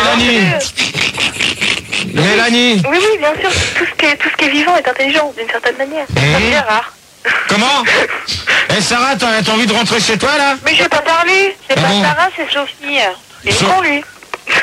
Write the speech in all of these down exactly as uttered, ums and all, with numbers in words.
Mélanie. Mélanie. Oui, oui, bien sûr. Tout ce qui est, tout ce qui est vivant est intelligent, d'une certaine manière. Mmh. C'est Gérard. Comment? Eh Sarah, t'as t'as envie de rentrer chez toi là? Mais je vais pas parler. C'est Ah pas bon? Sarah, c'est Sophie. Il est So- con, lui.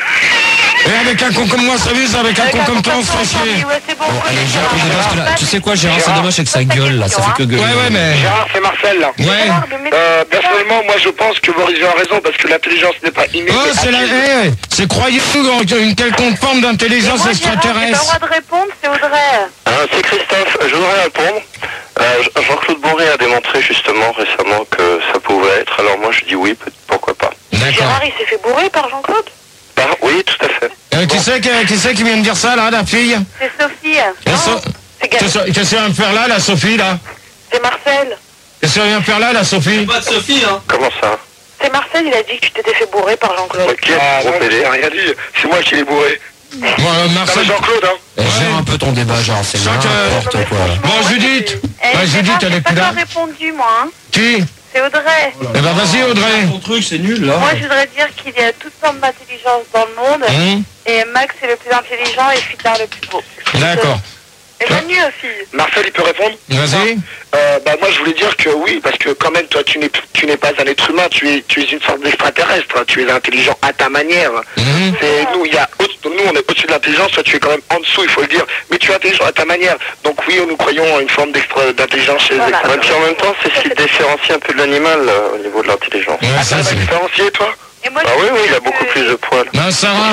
Et avec un con comme moi, ça vise, avec un con comme toi, on se fait chier. Ouais, c'est bon. Allez, Gérard, parce que là, tu sais quoi, Gérard, c'est dommage avec sa gueule, là, ça fait que gueuler. Ouais, ouais, mais... Gérard, c'est Marcel, là. Ouais. Euh, personnellement, moi, je pense que Boris a raison, parce que l'intelligence n'est pas innée. Oh, c'est la... Eh, c'est croyez-vous en une quelconque forme d'intelligence Moi, Gérard, j'ai pas le extraterrestre? droit de répondre, c'est Audrey. Ah, c'est Christophe, je voudrais répondre. Euh, Jean-Claude Bourré a démontré justement récemment que ça pouvait être, alors moi je dis oui, peut- pourquoi pas. D'accord. Gérard, il s'est fait bourrer par Jean-Claude. Par- oui, tout à fait. Euh, qui c'est qui, qui c'est qui vient de dire ça, là, la fille? C'est Sophie. La Non, So- c'est Ga- Qu'est-ce qu'est-ce qu'elle vient de faire là, la Sophie, là? c'est Marcel. Qu'est-ce qu'elle vient de faire là, la Sophie? Pas de Sophie, hein. Comment ça? C'est Marcel, il a dit que tu t'étais fait bourrer par Jean-Claude. Ok, Ah, gros non, pédé. j'ai rien dit. C'est moi qui l'ai bourré. Bon, euh, Non, mais Marcel... Jean-Claude, hein. Eh, Gère un peu ton débat, genre, c'est Chaque, euh, n'importe quoi. Bon, Judith. Eh, Ouais, Judith, Gérard, elle j'ai est pas plus là. encore répondu, moi. Hein. Qui? C'est Audrey. Eh ben, vas-y, Audrey. Ton truc, c'est nul, là. Moi, je voudrais dire qu'il y a toutes sortes d'intelligence dans le monde. Hum, Et Max est le plus intelligent et Fitard le plus beau. D'accord. Et Manu aussi. Marcel, il peut répondre? Vas-y. Euh, bah moi je voulais dire que oui, parce que quand même toi tu n'es tu n'es pas un être humain, tu es tu es une sorte d'extraterrestre, hein. Tu es intelligent à ta manière. Mhm. C'est nous il y a au- nous on est au-dessus de l'intelligence, toi tu es quand même en dessous, il faut le dire, mais tu es intelligent à ta manière. Donc oui, nous croyons à une forme d'extra- d'intelligence chez les Voilà. Ouais, puis extraterrestres. en même temps, c'est ce qui te différencie un peu de l'animal euh, au niveau de l'intelligence. Ouais, Ah, ça, ça va c'est... différencier toi? Et moi, Ah je oui, veux oui, il dire a beaucoup que- plus de poils. Ben, Sarah.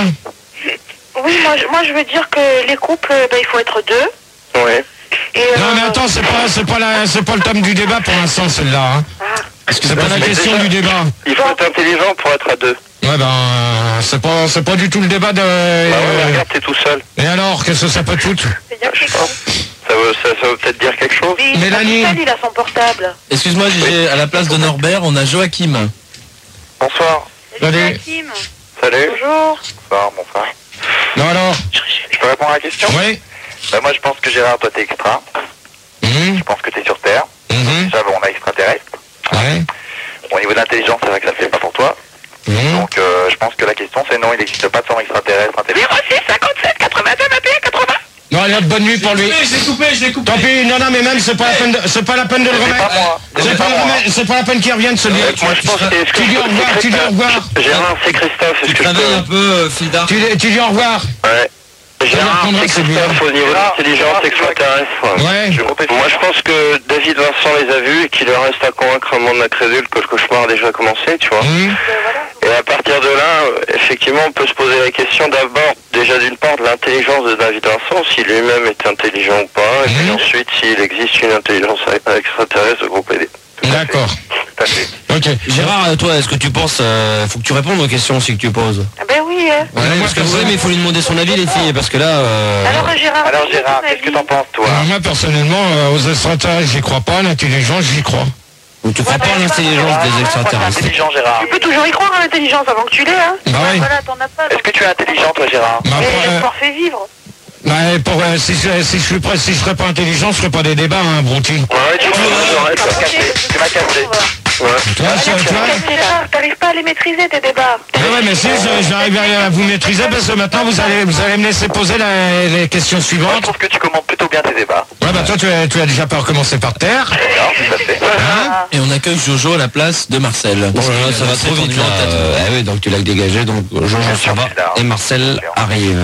Oui, moi je, moi je veux dire que les couples, ben, il faut être deux. Ouais. Et, euh, Non, mais attends, c'est pas, c'est pas la, c'est pas le thème du débat pour l'instant, celle-là, hein. ah, C'est pas la Mais question déjà- du débat. Il faut être intelligent pour être à deux. Ouais, ben, euh, c'est pas, c'est pas du tout le débat de... Bah ouais, euh, regarde, t'es tout seul. Et alors, qu'est-ce que ça peut foutre? c'est-à-dire que Je sais pas. Ça veut, ça, ça veut peut-être dire quelque chose. Mais Mélanie. Marcel, il a son portable. Excuse-moi, Gégé, à la place de Norbert, on a Joachim. Bonsoir. Salut. Joachim. Salut. Bonjour. Bonsoir, bonsoir. Non, alors? Je peux répondre à la question? Oui. Bah moi je pense que Gérard, toi t'es extra. Mhm. Je pense que t'es sur Terre. Mhm. Déjà bon, on a extraterrestre. Ouais. Au niveau de l'intelligence, c'est vrai que ça fait pas pour toi. Mhm. Donc euh, je pense que la question c'est non, il n'existe pas de forme extraterrestre intelligente. zéro six cinquante-sept quatre-vingt-deux vingt et un quatre-vingts. Non, allez, hop, bonne nuit pour lui. Je l'ai coupé, je l'ai coupé. Tant pis, non, non, mais même, c'est pas la peine de, c'est pas la peine de le C'est remettre. pas moi. C'est C'est pas, pas le moi. remettre- c'est pas la peine qu'il revienne, celui-là. Euh, moi je pense que est-ce que Tu dis au revoir, tu dis au revoir. Gérard, c'est Christophe, est-ce Tu que je travailles un peux... peu, euh, Fildar. Tu, tu dis au revoir. Ouais. Gérard, répondra, c'est c'est bien. Christophe au niveau de l'intelligence extraterrestre. Ouais. Je- Moi je pense que David Vincent les a vus et qu'il leur reste à convaincre un monde incrédule que le cauchemar a déjà commencé, tu vois. Mhm. Et à partir de là, euh, effectivement, on peut se poser la question d'abord, déjà d'une part, de l'intelligence de David Vincent, si lui-même est intelligent ou pas, et puis Mhm. ensuite s'il existe une intelligence extraterrestre de groupe aidé. D'accord. Tout à fait. Ok. Gérard, euh, toi, est-ce que tu penses, euh, faut que tu répondes aux questions aussi que tu poses. Ah ben oui. Hein. Ouais, moi, parce que perso- oui, mais il faut lui demander son avis, les filles, parce que là, euh, Alors Gérard. Alors dis-nous Gérard, ton qu'est-ce que avis. t'en penses, toi? Alors, moi, personnellement, euh, aux extraterrestres, j'y crois pas. L'intelligence, j'y crois. tu crois pas à l'intelligence des extraterrestres. Intelligent, Gérard. Tu peux toujours y croire à l'intelligence avant que tu l'aies, hein. Bah oui. Voilà, t'en as pas. Est-ce que tu es intelligent, toi, Gérard? Bah, Mais après, euh, l'espoir fait vivre. bah, pour, euh, si, je- si je suis prêt, si je serais pas intelligent, je ferais pas des débats, hein, Brouti. Ouais, tu vois, arrête, tu m'as cassé. Tu m'as cassé. Ouais. Tu vois, ça, tu vois Gérard, t'arrives pas à les maîtriser tes débats. Ah ouais, mais si, je- j'arrive à vous maîtriser parce que maintenant, vous allez, vous allez me laisser poser la- les questions Moi, je suivantes. trouve que tu commentes plutôt bien tes débats. Ouais, bah toi, tu as, tu as déjà pas recommencé par terre. Non, tout à fait. Hein? Et on accueille Jojo à la place de Marcel. Parce que là, ça va trop vite là. Euh, ah oui, donc tu l'as dégagé, donc Jojo ça va et Marcel arrive.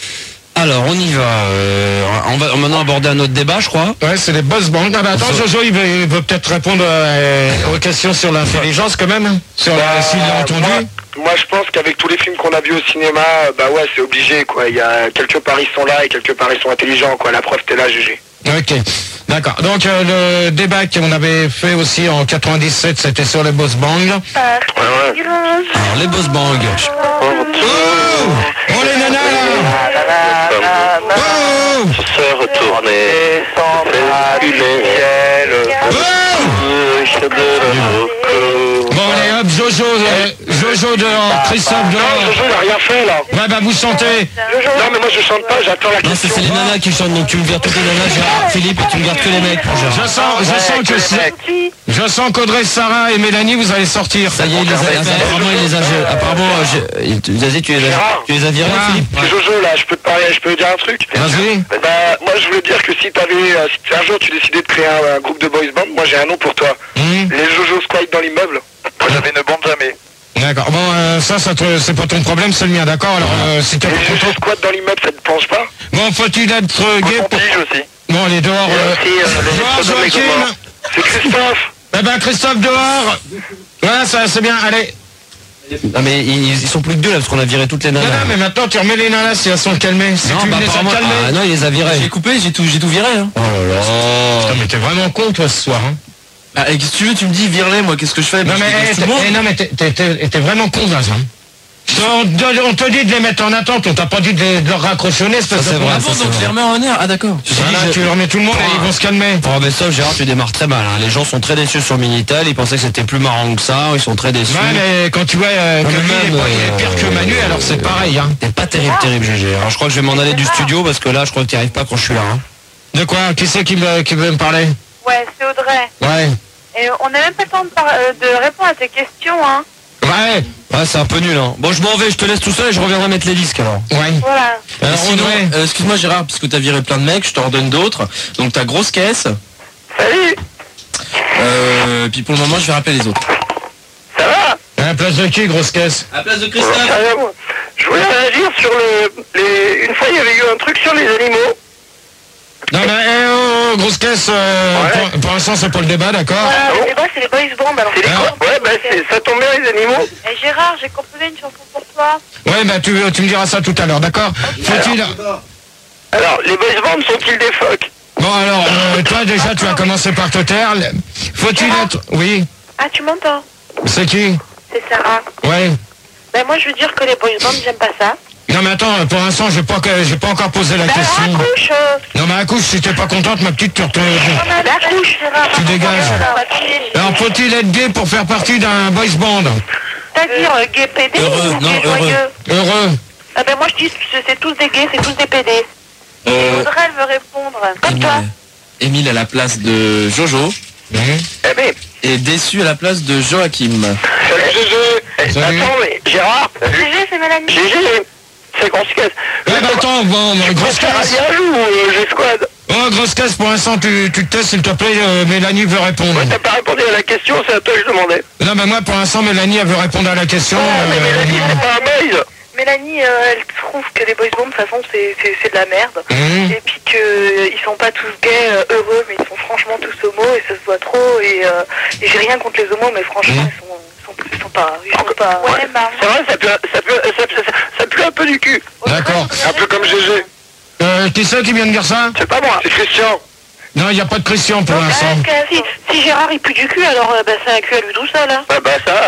Alors on y va. Euh, on va maintenant aborder un autre débat, je crois. Ouais, c'est les boss bands. Ah bah attends, Jojo, il veut, il veut peut-être répondre euh, aux questions sur l'intelligence quand même. Sur la, s'il l'a entendu. Moi, moi, je pense qu'avec tous les films qu'on a vus au cinéma, euh, bah ouais, c'est obligé, quoi. Il y a quelque part ils sont là et quelque part ils sont intelligents, quoi. La preuve, t'es là, G G. Ok, d'accord. Donc euh, le débat qu'on avait fait aussi en quatre-vingt-dix-sept, c'était sur les boss bands. Ah, Ouais, ouais. Alors les boss bang. Oh, oh les nanas là. Oh, Se retourner, calculer, oh. Bon allez hop, Jojo, euh, Jojo, Jojo dehors, Christophe dehors. Non, Jojo, il a rien fait, là. Ouais, bah vous chantez. Non, mais moi, je chante pas, j'attends la Non, question. c'est les nanas qui chantent, donc tu me vires toutes les nanas, Gérard, Philippe, et tu me gardes que les mecs pour Gérard. Je sens, je sens que c'est- je sens qu'Audrey, Sarah et Mélanie, vous allez sortir. Ça y est, il les a, apparemment, il les a, apparemment, je- il- tu vas-y, tu les as, tu les as virés, Ah. Philippe? C'est Jojo, là, je peux te parler, je peux te dire un truc. Vas-y. Bah, moi, je voulais dire que si t'avais, euh, si un jour tu décidais de créer un, un groupe de boys band, moi, j'ai un nom pour toi. Hum. Les Jojo Squad dans l'immeuble. Moi, j'avais une bande jamais. D'accord. Bon, euh, ça, ça te- c'est pas ton problème, c'est le mien, d'accord. Alors, euh, si t'es Les pas Jojo content. Squad dans l'immeuble, ça te pense pas? Bon, faut-il être euh, gay pour... aussi. Bon, allez, dehors. Euh... Et aussi, euh, les Dehors, Jojo Joachim. Squad. C'est Christophe. Eh ben, Christophe, dehors. Ouais, ça, c'est bien, allez. Non, mais ils, ils sont plus que deux, là, parce qu'on a viré toutes les Non, nanas. non, mais maintenant, tu remets les nanas si elles sont calmées. Si Non, tu bah, les as apparemment- calmées. ah, non, il les a virés. J'ai coupé, j'ai tout, j'ai tout viré. Hein. Oh là là. Putain, mais t'es vraiment con, toi, ce soir, hein. Ah, et qu'est-ce que tu veux, tu me dis vire-les, moi, qu'est-ce que je fais? Non, Bah, mais, je dégage eh, tout le t'es- monde. eh, non, mais t'es- t'es- t'es t'es vraiment con, Zaz, hein. On te, on te dit de les mettre en attente, on t'a pas dit de, les- de leur raccrochonner, espèce Ça, c'est de con. vrai, Ah ça, bon, c'est donc je les remets en air. Ah d'accord. Voilà, tu leur mets tout le monde et ils vont se calmer. Oh, mais ça, Gérard, tu démarres très mal. Hein. Les gens sont très déçus sur Minitel. Ils pensaient que c'était plus marrant que ça. Ils sont très déçus. Ouais, mais quand tu vois euh, que mais lui, il est, même, pas- il est pire que euh, Manu, alors c'est pareil, hein. T'es pas terrible, terrible, G G. Alors, je crois que je vais m'en aller du studio parce que là, je crois que t'y arrives pas quand je suis là. Hein. De quoi? Qui c'est qui, me- qui veut me parler? Ouais, c'est Audrey. Ouais. Et on n'a même pas le temps de, par- euh, de répondre à tes questions, hein. Ouais. Ouais, c'est un peu nul. Hein. Bon, je m'en vais. Je te laisse tout seul et je reviendrai mettre les disques alors. Ouais. Voilà. Alors, Et sinon, Audrey. euh, excuse-moi Gérard, puisque t'as viré plein de mecs, je t'en redonne d'autres. Donc ta grosse caisse. Salut. Euh, puis pour le moment, je vais rappeler les autres. Ça va? À la place de qui, grosse caisse? À la place de Rien, moi. Je voulais réagir sur le... Les... Une fois, il y avait eu un truc sur les animaux. Non, mais eh, oh, oh, grosse caisse, euh, Ouais. pour, pour l'instant, c'est pas le débat, d'accord? Voilà, bon le débat, c'est les boys bands. Alors, C'est les Ah. quoi? Ouais, bah, c'est... ça tombe bien, les animaux. Et Gérard, j'ai composé une chanson pour toi. Ouais, bah, tu, tu me diras ça tout à l'heure, d'accord? Faut-il... Alors, les boys bands sont-ils des phoques? Bon, alors, euh, toi, déjà, tu vas commencer par te taire. Faut-il être... Oui. Ah, tu m'entends? C'est qui? C'est Sarah. Ouais. Ben, moi, je veux dire que les boys bands, j'aime pas ça. Non, mais attends, pour l'instant, j'ai pas, que- j'ai pas encore posé la Ben, alors, question. accouche. euh, Non, mais accouche, si t'es pas contente, ma petite, tu retournes... Ben, accouche, Gérard. Tu dégages. On va filer. Alors, faut-il être gay pour faire partie d'un boys band? C'est-à-dire euh, gay P D Heureux, ou non, gay heureux. joyeux? Heureux. Ah ben moi je dis c'est c'est tous des gays, c'est tous des P D. Euh, Audrey elle veut répondre. Comme toi. Émile, Émile à la place de Jojo Mhm. Eh ben, et Déçu à la place de Joachim. salut Gégé. Eh, Salut. Attends, mais Gérard. Gégé, c'est Mélanie. Gégé. C'est grosse caisse. Ouais, bah, attends, bon, grosse caisse. Bien ou euh, G-Squad? Oh, grosse caisse, pour l'instant, tu, tu te testes, s'il te plaît, euh, Mélanie veut répondre. Ouais, t'as pas répondu à la question, c'est à toi que je demandais. Non, mais moi, pour l'instant, Mélanie, elle veut répondre à la question. Ah, mais euh, Mélanie, c'est pas un boys. Mélanie, euh, elle trouve que les boys bands, de toute façon, c'est c'est- c'est de la merde. Mhm. Et puis qu'ils sont pas tous gays, euh, heureux, mais ils sont franchement tous homos et ça se voit trop. Et, euh, et j'ai rien contre les homos, mais franchement, Mhm. ils, sont, ils, sont, ils sont pas. Ils sont pas. Ouais, c'est vrai, ça pue, ça, pue, ça, pue, ça, ça pue un peu du cul. D'accord. Un peu comme Gégé. Euh, qui c'est qui vient de dire ça? C'est pas moi, c'est Christian. Non, il n'y a pas de Christian pour Donc, l'instant. est-ce que si, si Gérard il pue du cul, alors euh, bah, c'est un cul à lui tout seul. Hein. Ah bah ça,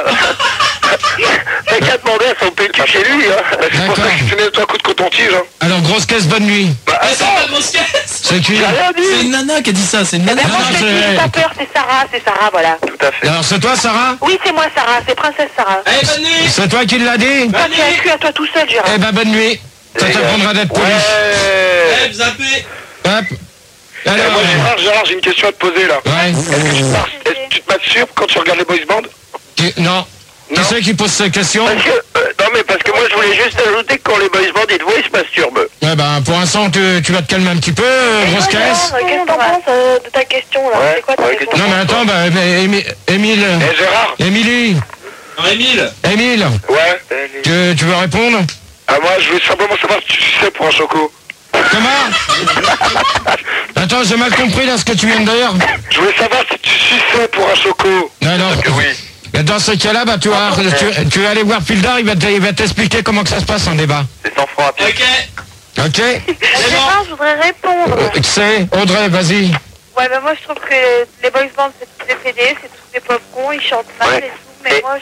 t'as qu'à demander à son P Q chez lui. Hein. Bah, c'est pour ça D'accord. que tu mets toi coup de coton-tige. Hein. Alors, grosse caisse, bonne nuit. Bah Ah, c'est attends, pas grosse caisse. C'est qui? j'ai rien C'est dit. une nana qui a dit ça, c'est une Eh nana. ben, moi non, je te c'est- dis, pas peur, c'est Sarah, c'est Sarah, voilà. Tout à fait. Alors, c'est toi, Sarah? Oui, c'est moi Sarah, c'est Princesse Sarah. Allez, bonne nuit. C'est toi qui l'as dit? Toi, tu as un cul à toi tout seul, Gérard. Eh ben, bonne nuit. Ça Les gars. t'apprendra d'être poli. Ouais. Eh, zappé. Hop. Eh, Alors, moi Gérard, Gérard, j'ai une question à te poser là. ouais. Est-ce que tu te mar- est-ce que tu te masturbes quand tu regardes les boys bands? Qui- Non. Qui Non. c'est qui pose ces questions? Parce que, euh, non mais parce que moi je voulais juste ajouter que quand les boys bands ils te voient, ils se masturbent. Eh ben, pour l'instant, tu, tu vas te calmer un petit peu, euh, grosse caisse. Qu'est-ce que t'en penses euh, de ta question là? Ouais, C'est quoi ta ouais, réponse? Non, mais attends, bah, mais Émi- Émile, Eh Gérard. Émilie, Non, Émile. Émile, Ouais. tu, tu veux répondre? Ah moi je voulais simplement savoir si tu sais pour un choco. Comment? Attends, j'ai mal compris là ce que tu viens de dire. Je voulais savoir si tu suçais pour un choco. Alors, Parce que oui. dans ce cas-là, bah, tu, vas, tu, tu vas aller voir Pildar, il va te- il va t'expliquer comment que ça se passe en débat. C'est cent francs à pied. Ok. Ok? Gérard, je voudrais répondre. Euh, C'est Audrey, vas-y. Ouais, bah moi je trouve que les boys bands c'est tous des P D, c'est tous des pop cons, ils chantent mal Ouais. et tout, mais Et- moi, je-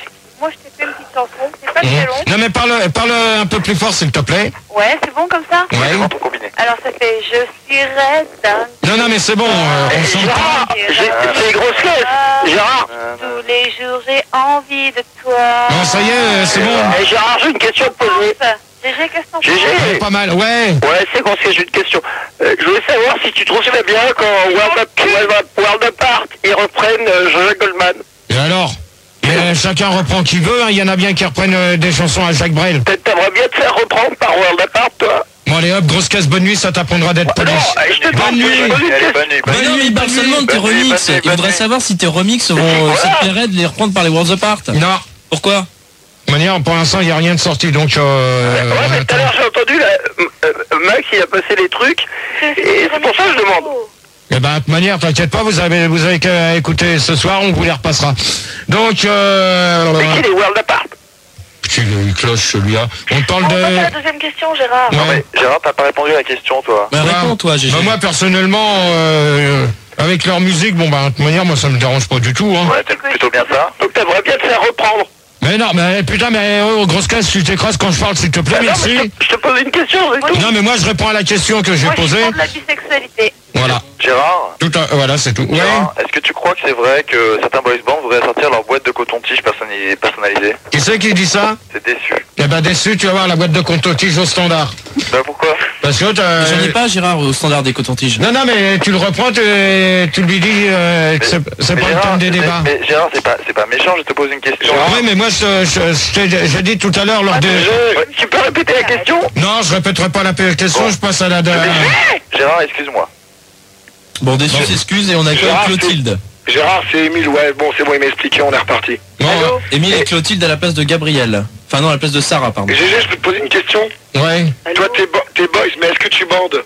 moi je t'ai fait une petite chanson, c'est pas très long. Non mais parle, parle un peu plus fort s'il te plaît. Ouais, c'est bon comme ça? Ouais. Alors ça fait je serai dingue. Non non mais c'est bon, euh, on chante pas. C'est les grosses caisses. Gérard. Tous les jours j'ai envie de toi. Non ça y est, c'est bon. Eh, Gérard, j'ai une question à te poser. Gégé, qu'est-ce que t'en Gégé. penses? Pas mal, ouais. Ouais, c'est qu'on j'ai une question. Euh, je voulais savoir si tu trouves ça bien quand World, Up, World, Up, World Apart, ils reprennent euh, Jean-Jacques Goldman. Et alors euh, chacun reprend qui veut, hein. Il y en a bien qui reprennent euh, des chansons à Jacques Brel. Peut-être t'aimerais bien te faire reprendre par World Apart, toi. Bon allez hop, grosse caisse, bonne nuit, ça t'apprendra d'être poli. Non, je te Bonne nuit. Allez, bonne nuit. Bah non, mais il parle seulement de tes bonne nuit, remixes. bonne nuit, Il voudrait bonne nuit. savoir si tes remixes vont, euh, ça te plairait de les reprendre par les Worlds Apart. Non. Pourquoi? De manière, pour l'instant, il n'y a rien de sorti, donc... Euh, Ouais, mais tout à l'heure, j'ai entendu, là, euh, Max, il a passé les trucs, et c'est pour ça que je demande. Eh ben, de toute manière, t'inquiète pas, vous avez, vous avez qu'à écouter ce soir, on vous les repassera. Donc, euh... Mais qui les World Apart? C'est le cloche, celui-là. On parle On passe à la de... deuxième question, Gérard. Ouais. Gérard, t'as pas répondu à la question, toi. Bah réponds toi, Gégé. Bah, moi, personnellement, euh, avec leur musique, bon, bah, de toute manière, moi, ça me dérange pas du tout, hein. Ouais, c'est plutôt bien ça. Donc t'aimerais bien te faire reprendre. Mais non, mais putain, mais oh, grosse caisse, tu t'écrases quand je parle, s'il te plaît, Ah non, mais merci. je te- je te pose une question, c'est tout. Non, mais moi, je réponds à la question que j'ai Moi je suis posée. pour de la bisexualité. Voilà. Gérard, Tout à... Voilà, c'est tout. Ouais. Gérard, est-ce que tu crois que c'est vrai que certains boys bands voudraient sortir leur boîte de coton-tige personnalisée, personnalisée Qui c'est qui dit ça? C'est déçu. Eh ben, déçu, tu vas voir la boîte de coton-tige au standard. Bah pourquoi? Parce que t'as... J'en ai pas, Gérard, au standard des cotons-tiges. Non, non, mais tu le reprends, tu, tu lui dis euh, que c'est c'est Mais pas le Gérard, thème des c'est- débats. Mais Gérard, c'est pas, c'est pas méchant, je te pose une question. Oui, mais moi, je, je, je t'ai- j'ai dit tout à l'heure lors de... Je- Tu peux répéter la question? Non, je répéterai pas la question, je passe à la... de- Gérard, excuse-moi. Bon, déçu s'excuse et on accueille Gérard, Clotilde. Gérard, c'est Émile, ouais, bon, c'est bon, il m'a expliqué, on est reparti. Bon, Émile et Clotilde à la place de Gabriel. Enfin non, à la place de Sarah, pardon. Et Gégé, je peux te poser une question? ouais. Toi, t'es bo- t'es boys, mais est-ce que tu bandes?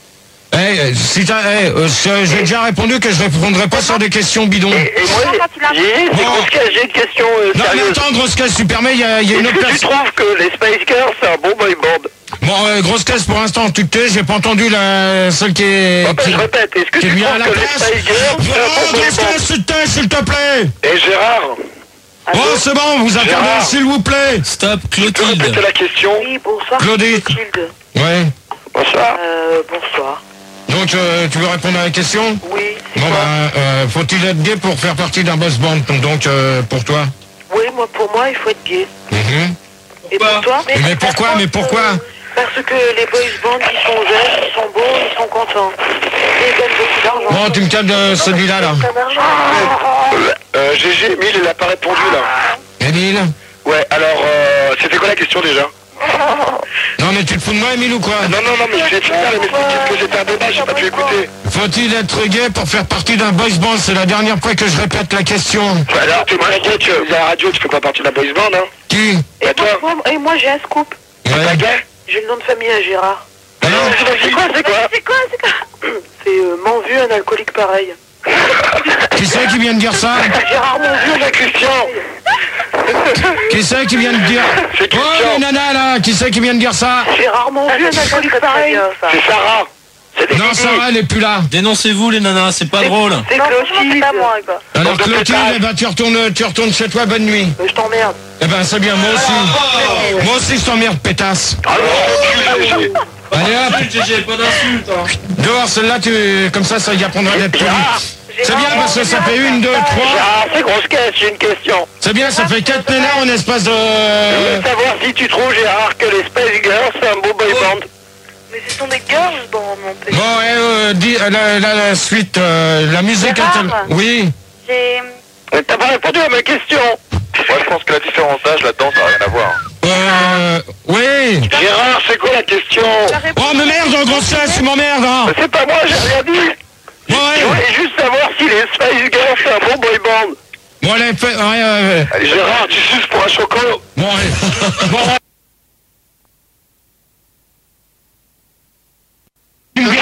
Eh, si t'as... eh, euh, je- j'ai déjà répondu que je répondrai pas sur des questions bidons. Et, et moi, Quand tu l'as- Gégé, c'est Bon. grosse caisse, j'ai une question euh, Non, mais sérieuse. attends, grosse caisse, tu permets, il y a, il y a une Est-ce autre que tu place. trouves que les Spice Girls, c'est un bon boy band? Bon, euh, grosse caisse, pour l'instant, tu te tais, j'ai pas entendu la... celle qui est... Enfin, qui- je répète, est-ce que qui tu vient à trouves la que les place. Spice Girls, c'est un Oh, bon boy grosse band? caisse, tu te tais, s'il te plaît. Et Gérard, Bon, c'est bon, vous attendez, Gérard. s'il vous plaît. Stop, tu peux Clotilde. répéter la question? Oui, bonsoir. Claudie. Clotilde. Ouais. Bonsoir. Euh, bonsoir. Donc, euh, tu veux répondre à la question? Oui, c'est Bon, quoi? ben, euh, faut-il être gay pour faire partie d'un boss band? Donc, euh, pour toi? Oui, moi, pour moi, il faut être gay. Mhm. Et pour toi? Mais pourquoi, mais pourquoi? Parce que les boys bands, ils sont jeunes, ils sont beaux, ils sont contents. Ils gagnent beaucoup d'argent. Bon, tu me calmes de celui-là, là. Pas d'argent. Euh, Gégé, Émile, il a pas répondu, là. Émile? Ouais, alors, euh, c'était quoi la question, déjà? Non, mais tu te fous de moi, Émile, ou quoi? Non, non, non, mais je vais finir, mais qu'est-ce que c'était un débat, j'ai pas pu écouter. Faut-il être gay pour faire partie d'un boys band? C'est la dernière fois que je répète la question. Bah, alors, t'es m'inquiète que la radio, tu fais pas partie de la boys band, hein? Qui? Et Bah, toi? moi, moi- et moi, j'ai un scoop. T'es pas Ouais. gay? J'ai le nom de famille à Gérard. Alors, C'est quoi, c'est quoi? C'est quoi, c'est quoi? C'est euh, m'en vu un alcoolique pareil. qui c'est qui vient de dire ça? Gérard m'en vu. C'est Christian. Qui c'est qui vient de dire? C'est Oh, Christian. les nanas, là, qui c'est qui vient de dire ça? Gérard m'en vu un alcoolique pareil. C'est Sarah. C'est des Non, Didi. Sarah, elle est plus là. Dénoncez-vous les nanas, c'est pas drôle. C'est Clotilde. C'est pas moi, quoi. Alors, Donc, de Clotilde, pétage. eh ben, tu retournes, tu retournes chez toi, bonne nuit. Mais je t'emmerde. Eh ben, c'est bien, moi aussi. Moi aussi, je t'emmerde, pétasse. Ah non, enculé, Gégé. Allez, hop, Gégé, pas d'insulte. dehors, celle-là, tu, comme ça, ça y apprendra d'être poli. C'est bien, parce que ça fait une, deux, trois. Ah, c'est grosse caisse, j'ai une question. C'est bien, ça fait quatre nanas en espace Je de... veux savoir si tu trouves, Gérard, que les Spice Girls, c'est un beau boy band. Mais ce sont des girls dans mon pays. Bon, ouais, euh, dis, euh, la, la, la suite, euh, la musique... Gérard. intel- Oui. J'ai... Mais t'as pas répondu à ma question. Moi, je pense que la différence d'âge là-dedans, ça n'a rien à voir. Euh... Oui. Gérard, c'est quoi la question? Oh, mais merde, grosse chasse, tu m'emmerdes, hein. C'est pas moi, j'ai rien dit. Bon, Je ouais. voulais juste savoir si les Spice Girls, c'est un bon boy band. Bon, allez, fais... Ouais, euh, Gérard, tu suces pour un chocolat. bon, allez. Bon, ouais.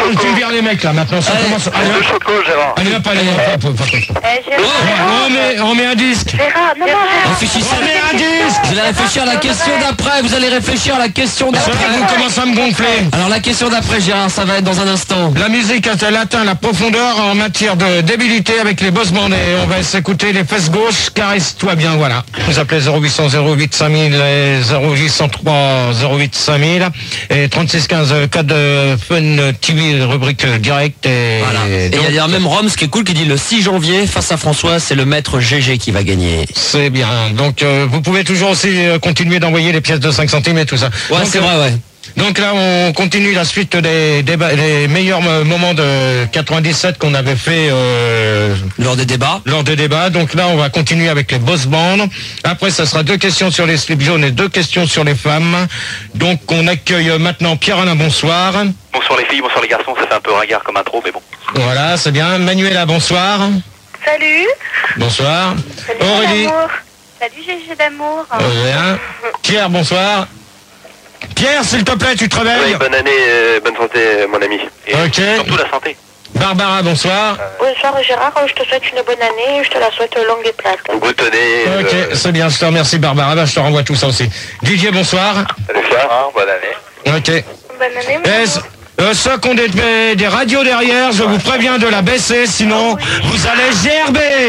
tu me vires les mecs là maintenant. Ça commence. Allez, Deux chocos, Gérard. allez hop, allez hop, hop, hop, hop. Eh, Gérard, On met, on met un disque. Gérard, non, non, Gérard. Réfléchissez. On met un disque. Vous allez réfléchir à la question d'après. Vous allez réfléchir à la question Ça va, vous d'après. commencez à me gonfler. Alors la question d'après, Gérard, ça va être dans un instant. La musique a-t-elle atteint la profondeur en matière de débilité avec les boss bands? Et on va s'écouter les fesses gauches, caresse-toi bien, voilà. Vous appelez zéro huit cents zéro huit cinq mille et zéro huit cent trois zéro huit cinq mille et trente-six quinze code de Fun T V rubrique direct et, Voilà. Et il donc, y a même Rome, ce qui est cool, qui dit le six janvier, face à François, c'est le maître G G qui va gagner. c'est bien. Donc euh, vous pouvez toujours aussi euh, continuer d'envoyer les pièces de cinq centimes et tout ça. Ouais, Donc, c'est euh, vrai, ouais. Donc là, on continue la suite des, des, des meilleurs mo- moments de quatre-vingt-dix-sept qu'on avait fait euh, Lors des débats. lors des débats. Donc là, on va continuer avec les boss bands. Après, ça sera deux questions sur les slips jaunes et deux questions sur les femmes. Donc, on accueille maintenant Pierre-Alain, bonsoir. Bonsoir les filles, bonsoir les garçons, ça fait un peu ringard comme intro, mais bon. Voilà, c'est bien. Manuela, bonsoir. Salut. Bonsoir. Salut, Aurélie. d'amour. Salut, Gégé d'amour. Euh, bien. Pierre, bonsoir. Pierre, s'il te plaît, tu te Oui, réveilles. bonne année, euh, bonne santé mon ami. Et Ok. surtout la santé. Barbara, bonsoir. Bonsoir, Gérard. Je te souhaite une bonne année. Je te la souhaite longue et plate. Boutonnez. Ok, euh, c'est bien, je te remercie Barbara. Bah, je te renvoie tout ça aussi. Didier, bonsoir. Salut Gérard, bonne année. Ok. Bonne année, mon Eh, amour. euh, ceux qui ont des, des radios derrière, je vous préviens de la baisser, sinon vous allez gerber.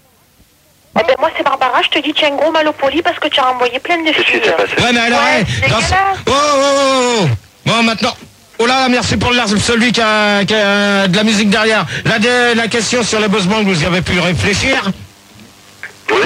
Eh ben, moi, c'est Barbara. Je te dis, tu as un gros mal au poli parce que tu as renvoyé plein de Qu'est-ce qui filles. s'est passé? Ouais, mais alors, Ouais, eh, c'est dans- dégueulasse. oh, oh, oh, oh. Bon, maintenant. Oh là, merci pour le- celui qui a, qui a de la musique derrière. La, dé- la question sur les boss bands, vous y avez pu réfléchir? Oui.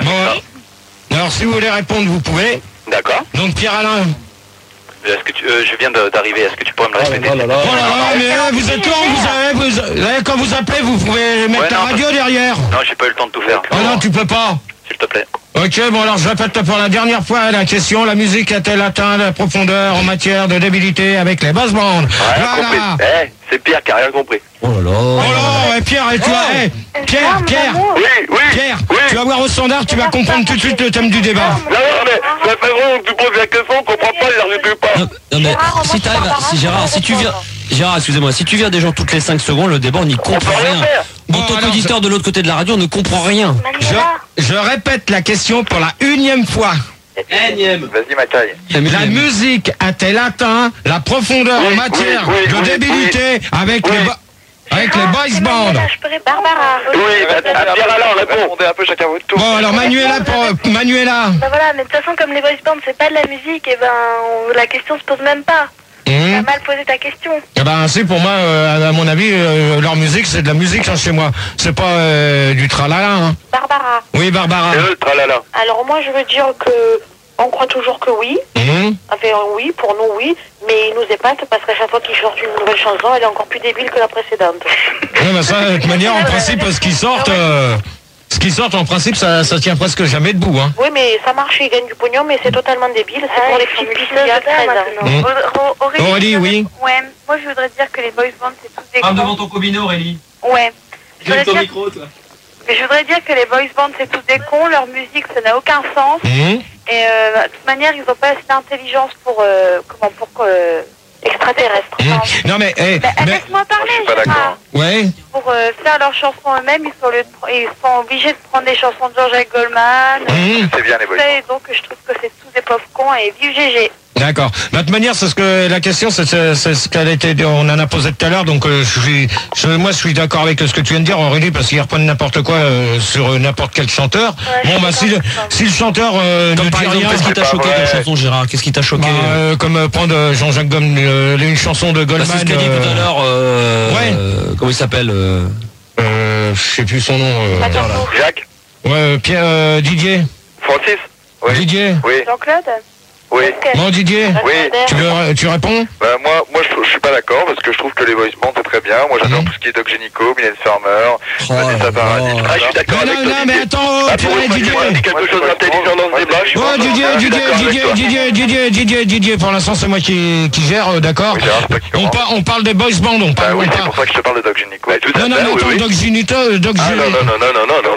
Bon. Alors, si vous voulez répondre, vous pouvez. D'accord. Donc, Pierre-Alain. Est-ce que tu, euh, je viens de- d'arriver, est-ce que tu pourrais me le répéter? Oh là là, mais eh, vous êtes quand vous, avez, vous eh, quand vous appelez, vous pouvez mettre Ouais, ta non, radio derrière. Non, j'ai pas eu le temps de tout faire. Oh non, tu peux pas. S'il te plaît. Ok, bon alors je répète pour la dernière fois la question. La musique a-t-elle atteint la profondeur en matière de débilité avec les boss bands? Rien compris. Eh, c'est Pierre qui a rien compris. Oh là là. Oh là, et Pierre, et toi, eh, Pierre, Gérard, mon Pierre, amour. Oui, oui. Pierre, Oui. tu vas voir au standard, tu vas comprendre tout de suite le thème du débat. Non, non, mais ça fait vraiment que tu poses la question, on comprend pas, il n'arrive pas. Non, non, mais Gérard, si moi, t'arrives, je à- suis si Gérard, Barbara, si tu je viens, vais Gérard, excusez-moi, si tu viens des gens toutes les cinq secondes, le débat on n'y comprend peut rien rien. faire. En Bon, tant alors, qu'auditeur de l'autre côté de la radio, on ne comprend rien. Manuela. Je, je répète la question pour la unième fois. Énième. Vas-y, ma taille. La musique a-t-elle atteint la profondeur Oui, en matière oui, oui, de oui, débilité avec Oui. les bo- avec les Gérard, boys c'est bands? Manuela, je peux répondre. Barbara. Oui, bah, à Pierre Alain, réponds. Répondez un peu chacun votre tour. Bon alors Manuela pour Manuela. Bah voilà, mais de toute façon, comme les boys bands, c'est pas de la musique, et ben, on- la question se pose même pas. T'as Hum. mal posé ta question. Eh ben c'est pour moi, euh, à mon avis, euh, leur musique c'est de la musique hein, chez moi. C'est pas euh, du tralala. Hein. Barbara. Oui Barbara. C'est eux, tralala. Alors moi, je veux dire que on croit toujours que oui. Hum. Enfin, oui, pour nous, oui. Mais ils nous épatent parce qu'à chaque fois qu'ils sortent une nouvelle chanson, elle est encore plus débile que la précédente. Ouais, bah ça, de toute manière, en principe, ce qui sortent, euh, ce qui sortent, en principe, ça, ça tient presque jamais debout. Hein. Oui, mais ça marche, ils gagnent du pognon, mais c'est totalement débile. C'est pour les petites filles il y a treize ans. Mmh. Aurélie, Aurélie, oui. Ouais, moi je voudrais dire que les boys bands c'est tous des cons. ton combiné, Aurélie. Ouais. Je voudrais, dire... micro, toi. je voudrais dire que les boys bands c'est tous des cons, leur musique ça n'a aucun sens. Hum. Et euh, de toute manière ils n'ont pas assez d'intelligence pour euh, comment pour euh, extraterrestres. Hum. Non mais, eh, Bah, mais, laisse-moi parler. Je suis pas Gérard. d'accord. ouais. Pour euh, faire leurs chansons eux-mêmes, ils sont, le... ils sont obligés de prendre des chansons de Jean-Jacques Goldman. Hum. C'est bien les boys. Et donc je trouve que c'est tous des pauvres cons et vive G G. D'accord. De toute manière, c'est ce que la question, c'est c'est- c'est ce qu'elle était, on en a posé tout à l'heure. Donc, euh, je suis, je, moi, je suis d'accord avec ce que tu viens de dire, Aurélie, parce qu'ils reprennent n'importe quoi euh, sur euh, n'importe quel chanteur. Ouais, bon, je bah, suis si le, d'accord. si le chanteur euh, Comme ne par dit exemple, rien, qu'est-ce qui c'est t'a pas choqué vrai. comme chanson, Gérard? Qu'est-ce qui t'a choqué? bah, euh, comme euh, prendre euh, Jean-Jacques Goldman, euh, une chanson de Bah, Goldman. c'est ce qu'a dit euh, tout à l'heure. Euh, ouais. euh, comment il s'appelle euh, euh, je sais plus son nom. euh, Attends, Jacques. ouais, euh, Pierre, euh, Didier. Francis. Oui. Didier. Oui. Jean-Claude. Oui. Bon, Didier. Oui. Tu, veux- tu réponds? Bah, moi, moi, je, je suis pas d'accord parce que je trouve que les voice bands c'est très bien. Moi, j'adore Mhm. tout ce qui est Doc Gynéco, Mylène Farmer, Oh Vanessa là Paradis. là. Ah, je suis d'accord Non, avec non, toi. non, mais Didier. attends, oh, Ah, tu pour vois, une fois, Didier. tu m'as dit quelque chose d'intelligent dans ce débat. Je suis Oh, pas Didier, d'accord. Je suis Didier, d'accord avec Didier, toi. Didier, Didier, Didier, Didier, Didier, pour l'instant, c'est moi qui, qui gère, euh, d'accord? Oui, Gérard, c'est toi qui on, commence. par- on parle des boys bands, on Bah parle, oui, on c'est parle. pour ça que je te parle de Doc Gynéco. Bah, tout à Non, non, fait, mais oui, attends, oui. Doc Ginito, euh, Doc Ah, non, Ginito. non, non, non, non, non, non, non.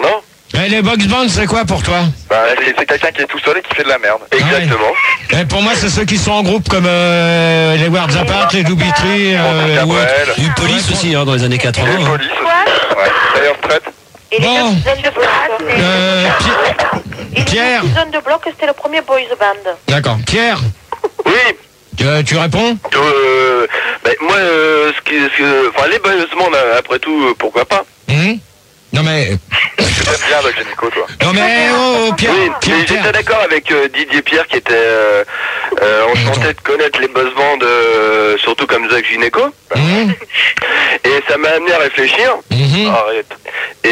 Et les box bands, c'est quoi pour toi? Bah, c'est c'est quelqu'un qui est tout seul et qui fait de la merde. Exactement. Et pour moi, c'est ceux qui sont en groupe comme euh, les Words Apart, les Doobie-Tree, euh, ou autres. Du Police aussi, hein, dans les années quatre-vingts. Les polices aussi. Ouais. D'ailleurs, retraite. Et les Bon. Zone de Bloc. Euh, Pi- Et Pierre. les Zone de Bloc, c'était le premier boys band. D'accord. Pierre, Oui. tu, tu réponds? Euh, ben, moi, euh, ce qui, ce que- enfin, les boys bands, après tout, euh, pourquoi pas? Hum Non mais... Tu t'aimes bien avec Génico, toi. Non mais oh, oh, Pierre, Oui, Pierre, mais Pierre. j'étais d'accord avec euh, Didier Pierre qui était euh, euh, enchanté de connaître les boss bands, euh, surtout comme Zach Gynéco. Hum, Et ça m'a amené à réfléchir. mhm. Arrête. Et,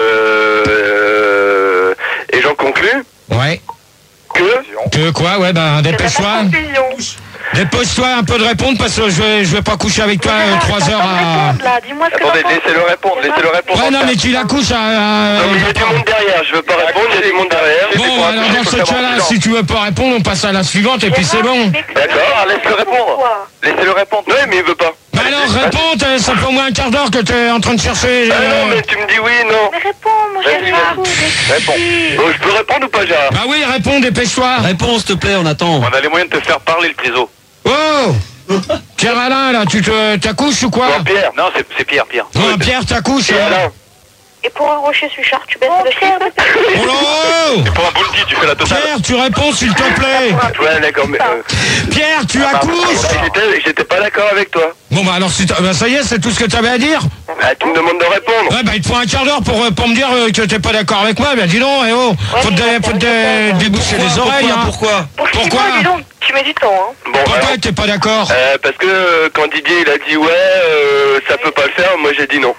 euh, et j'en conclus Ouais. que... Que quoi? Ouais, ben dépêche-toi. Dépêche-toi un peu de répondre parce que je vais, je vais pas coucher avec toi euh, trois heures à... Dis-moi ce que Attendez, t'en penses. laissez-le répondre, laissez-le répondre. Ouais, non, mais tu la couches à... à- Non, mais il y a du monde derrière, je veux pas répondre, il y a du monde derrière. Bon, alors dans ce cas-là, si tu veux pas répondre, on passe à la suivante et puis c'est bon. D'accord, laisse-le répondre. Laissez-le répondre. Non, mais il veut pas. Bah alors réponds, t'es- ça fait au moins un quart d'heure que t'es en train de chercher... Ah non, euh, mais tu me dis oui, non. Mais réponds, mon Vas-y, Gérard. Réponds. Bon, je peux répondre ou pas, Gérard? Bah oui, réponds, dépêche-toi. Réponds, s'il te plaît, on attend. On a les moyens de te faire parler, le triso. Oh Pierre-Alain, là, tu te t'accouches ou quoi? Non, Pierre. Non, c'est c'est Pierre, Pierre. Non, Pierre, t'accouches. Pierre, euh. Alain. Et pour un rocher Suchard, tu baisses le ciel. Oh là Pour un boulety, tu fais la totale. Pierre, tu réponds s'il te plaît. Ouais, d'accord, mais... euh, Pierre, tu ah, accouches. j'étais- J'étais pas d'accord avec toi. Bon bah alors si t'as- bah, ça y est, c'est tout ce que t'avais à dire. Ah, tu me demandes de répondre. Ouais bah il te faut un quart d'heure pour, euh, pour me dire euh, que t'es pas d'accord avec moi. Bah dis donc, eh oh, faut te, faut te déboucher les oreilles. hein. Pourquoi? Pourquoi? Dis donc, tu mets du temps, hein. Bon, Pourquoi alors, t'es pas d'accord? euh, parce que euh, quand Didier il a dit ouais, euh, ça peut pas le faire, moi j'ai dit non.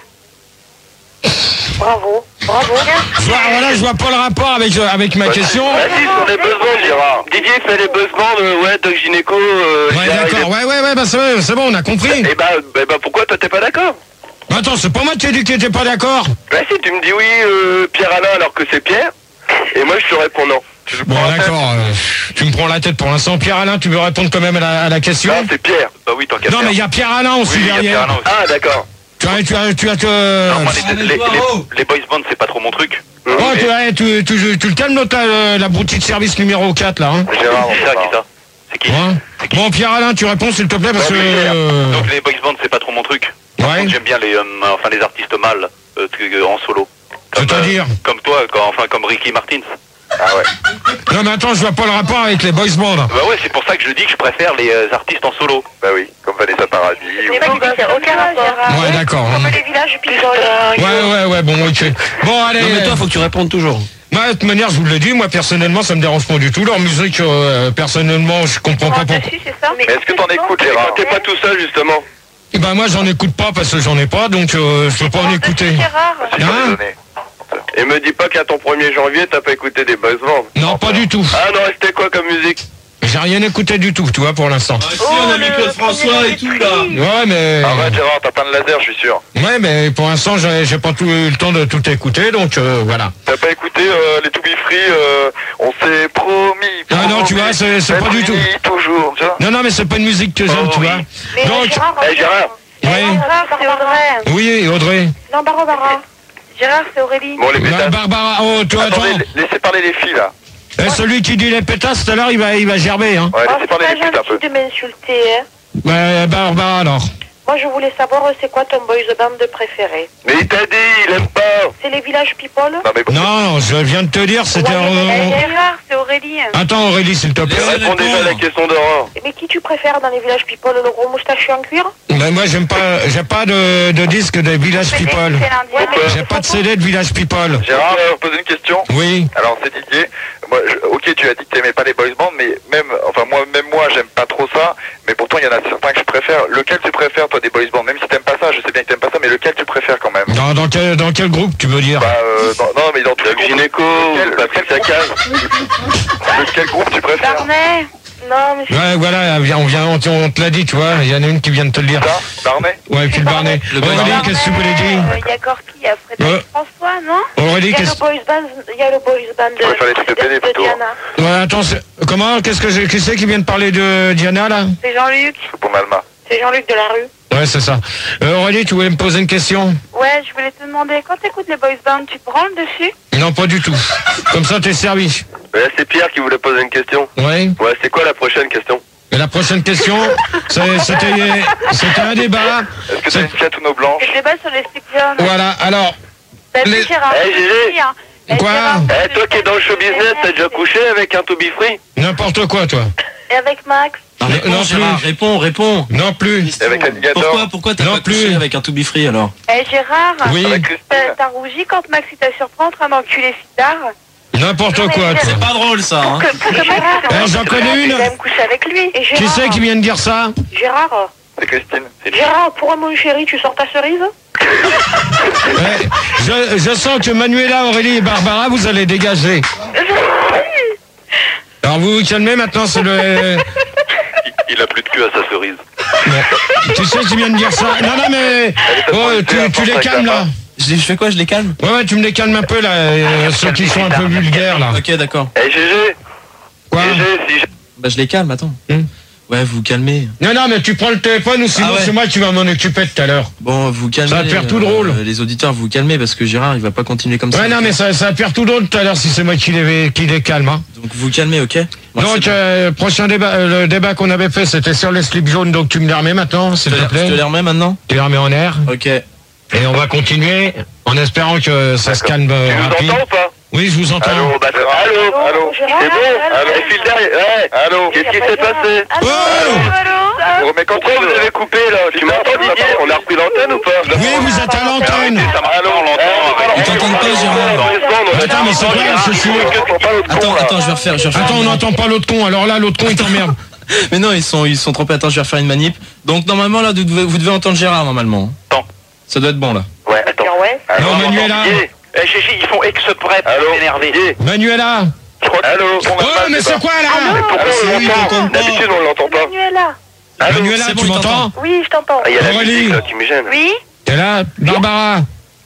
Bravo, bravo. Je vois- Voilà, je vois pas le rapport avec, euh, avec ma question. Bah si, sur les buzz bands, Gérard. Didier fait les buzz bands, euh, ouais, Doc Gynéco, euh, Ouais Gérard, il d'accord, est- ouais ouais ouais bah c'est bon, c'est bon, on a compris. Et bah, bah, bah, pourquoi toi t'es pas d'accord? Attends, c'est pas moi qui ai dit que t'étais pas d'accord. Bah si, tu me dis oui, euh, Pierre Alain alors que c'est Pierre, et moi je te réponds non. Tu te Bon prends la tête? d'accord, euh, tu me prends la tête pour l'instant. Pierre-Alain, tu veux répondre quand même à la, à la question? Non, c'est Pierre. Bah oui, tant qu'à Non faire. mais il y a Pierre-Alain aussi Oui, il y a derrière. Pierre Alain aussi. Ah d'accord. Tu as, tu as, tu as te... Non, moi, les, les, les, les boys bands c'est pas trop mon truc. Oh, tu, ouais, tu, tu, tu le calmes l'autre, là, la boutique de service numéro quatre là. Hein. Gérard, on sait qui ça. C'est qui? Ouais. Bon Pierre-Alain, tu réponds s'il te plaît parce que... euh, Donc les boys bands c'est pas trop mon truc. Ouais. J'aime bien les, euh, enfin les artistes mâles euh, euh, en solo. Comme, C'est-à-dire euh, Comme toi, quand- enfin comme Ricky Martin. Ah ouais. Non mais attends, je vois pas le rapport avec les boys bands. Bah ouais, c'est pour ça que je dis que je préfère les euh, artistes en solo. Bah oui, comme Vanessa Paradis. C'est pas qu'il n'y a aucun rapport. Ouais d'accord. Comme hein. les villages pigeons. Ouais ouais ouais bon ok. Bon allez. Non, mais toi, faut que tu répondes toujours. Moi, de toute manière, je vous l'ai dit, moi personnellement, ça me dérange pas du tout. Leur musique, euh, personnellement, je comprends pas pourquoi. c'est ça. Mais Est-ce que t'en écoutes, Gérard? T'es pas tout seul justement. Eh ben moi, j'en écoute pas parce que j'en ai pas, donc euh, je peux pas en écouter. Gérard. Hein? Et me dis pas qu'à ton premier janvier, t'as pas écouté des boys bands. Non, pas du tout. Ah non, c'était quoi comme musique? J'ai rien écouté du tout, tu vois, pour l'instant. Si, on a mis Claude François et tout, là. Ouais, mais... Arrête Gérard, t'as pas de laser, je suis sûr. Ouais, mais pour l'instant, j'ai j'ai pas tout, eu le temps de tout écouter, donc euh, voilà. T'as pas écouté euh, les To Be Free, euh, on s'est promis. Ah non, tu vois, c'est c'est pas du tout. Toujours, tu vois. Non, non, mais c'est pas une musique que j'aime, Oh, tu oui. vois. Mais Donc, Gérard, Eh Gérard. ouais. Gérard, c'est Audrey. Oui, Audrey. Non, Barbara. Gérard, c'est Aurélie. Bon les Bah, pétasses. Barbara, oh, toi, attends. Attendez, laissez parler les filles là. Eh, celui qui dit les pétasses, tout à l'heure, il va, il va gerber, hein. Ouais, Oh, laissez c'est parler pas les putes un peu. gentil de m'insulter, hein. Bah, Barbara, alors. Moi, je voulais savoir, c'est quoi ton boys band préféré? Mais il t'a dit, il aime pas. C'est les villages people? Non mais bon. Non, je viens de te dire, c'était... Ouais, mais euh, Gérard, c'est Aurélie. Attends, Aurélie, s'il te plaît. Réponds déjà à la question d'Aurore. Mais qui tu préfères dans les villages people? Le gros moustachu en cuir? Ben, moi, j'aime pas, j'ai pas de, de disque de Village People. Ouais, mais J'ai pas de C D de Village People. Gérard, je vais poser une question. Oui. Alors c'est Didier. Moi, je- ok, tu as dit que t'aimais pas les boys bands, mais même, enfin moi, même moi, j'aime pas trop ça. Mais pourtant, il y en a certains que je préfère. Lequel tu préfères, toi, des boys bands? Même si t'aimes pas ça, je sais bien que t'aimes pas ça, mais lequel tu préfères quand même? Dans, dans, quel, dans quel groupe, tu veux dire? Bah, euh, dans- non, mais dans tout le gynéco, Patrick Sacaz. Lequel groupe tu préfères? Barnet? Non, mais Ouais, voilà, viens, on, vient, on, te- on te l'a dit, tu vois. Il y en a une qui vient de te le dire. Ça, Barnet? Ouais, puis le Barnet. Le Aurélie, Barnet. qu'est-ce que tu voulais dire? Il y a Gorky, il y a Frédéric Ouais. François, non? Aurélie, Il y a qu'est-ce le boys band, il y a le boys band de, Ouais, fallait te péter de, de plutôt. Diana. Ouais, attends, c'est- comment? Qu'est-ce que j'ai- qui c'est qui vient de parler de Diana, là? C'est Jean-Luc, C'est pour Malma. c'est Jean-Luc de la rue. Ouais, c'est ça. Euh, Aurélie, tu voulais me poser une question? Ouais, je voulais te demander, quand t'écoutes les boys bands, tu te branles dessus? Non, pas du tout. Comme ça, t'es servi. Ouais, c'est Pierre qui voulait poser une question. Oui. Ouais, c'est quoi la prochaine question? Et la prochaine question, c'est- c'était c'était un débat. Est-ce que t'as une fiat ou nos blanches? Le débat sur les slip-ons. Voilà, alors... T'as les- vu Gérard? Eh, Gégé. Hein. Eh, Quoi? Gérard, Eh, toi qui es dans le show business, t'as déjà couché avec un To Be Free? N'importe quoi, toi. Et avec Max? Ah, réponds, non Gérard, plus. réponds, réponds. Non plus. Et avec Alligator? Pourquoi, pourquoi t'as Non pas plus. couché avec un To Be Free alors? Eh Gérard, Oui, Avec t'as Christine? t'as rougi quand Max il t'a surpris en train d'enculer Sidar? n'importe quoi, toi. C'est pas drôle ça, hein. Que, pour que Max, Eh, j'en connais une. il aime coucher avec lui. Et Qui Gérard, c'est qui vient de dire ça? Gérard, C'est Christine. C'est Gérard, pour mon chéri, tu sors ta cerise? Eh, je, je sens que Manuela, Aurélie et Barbara, vous allez dégager. Alors vous vous calmez maintenant, c'est le... Il a plus de cul à sa cerise. Bon. Tu sais qui vient de dire ça? Non, non, mais... Oh, tu, tu les calmes, là. Je, les- je fais quoi, je les calme? Ouais, ouais, tu me les calmes un peu, là, euh, ceux qui sont un peu vulgaires, là. Ok, d'accord. Eh, Gégé. Quoi? Gégé, si je... Bah je les calme, attends. Hmm. Ouais, vous vous calmez. Non, non, mais tu prends le téléphone ou sinon Ah ouais. c'est moi qui va m'en occuper tout à l'heure. Bon, vous calmez. Ça va te faire tout drôle. Les auditeurs, vous vous calmez parce que Gérard, il va pas continuer comme ça. Ouais, non, mais ça, ça va te faire tout drôle tout à l'heure si c'est moi qui les, qui les calme, hein. Donc vous vous calmez, ok? Bon, Donc, c'est bon. euh, prochain débat, euh, le débat qu'on avait fait, c'était sur les slips jaunes, donc tu me les remets maintenant, s'il Je te te les- je te plaît. les remets maintenant? Tu les remets en air. Ok. Et on va continuer en espérant que ça se calme euh, Tu nous rapide. entends ou pas? Oui, je vous entends. Allô, bah, allô, allô, c'est Gérard, bon? allô, Eh, file derrière, ouais, allô, qu'est-ce qui s'est passé? Allô, Oh allô, Remets quand Pourquoi tu vous veux. avez coupé là? Tu m'entends Didier? On a repris l'antenne ou pas? Oui, vous êtes à l'antenne. Allô, Ils t'entendent pas, Gérard. Attends, mais c'est quoi ce sourd? Attends, attends, je vais refaire, je vais refaire. Attends, on n'entend pas l'autre con, alors là, l'autre con, il t'emmerde. Mais non, ils sont, ils sont trompés. Attends, je vais refaire une manip. Donc normalement là, vous devez, vous devez entendre Gérard normalement. Attends. Ça doit être bon là. Ouais, attends. Ouais. Non, Manuela. Eh, Gégé, ils font exprès pour Allô, m'énerver. Manuela. Je crois que- Allô. Oh, mais c'est quoi, là? Pourquoi on l'entend? D'habitude, on l'entend pas. Manuela. Allô, Manuela, c'est bon, tu je m'entends? Oui, je t'entends. Ah, il y a la Aurélie. musique là qui me gêne. Oui, T'es là? Barbara.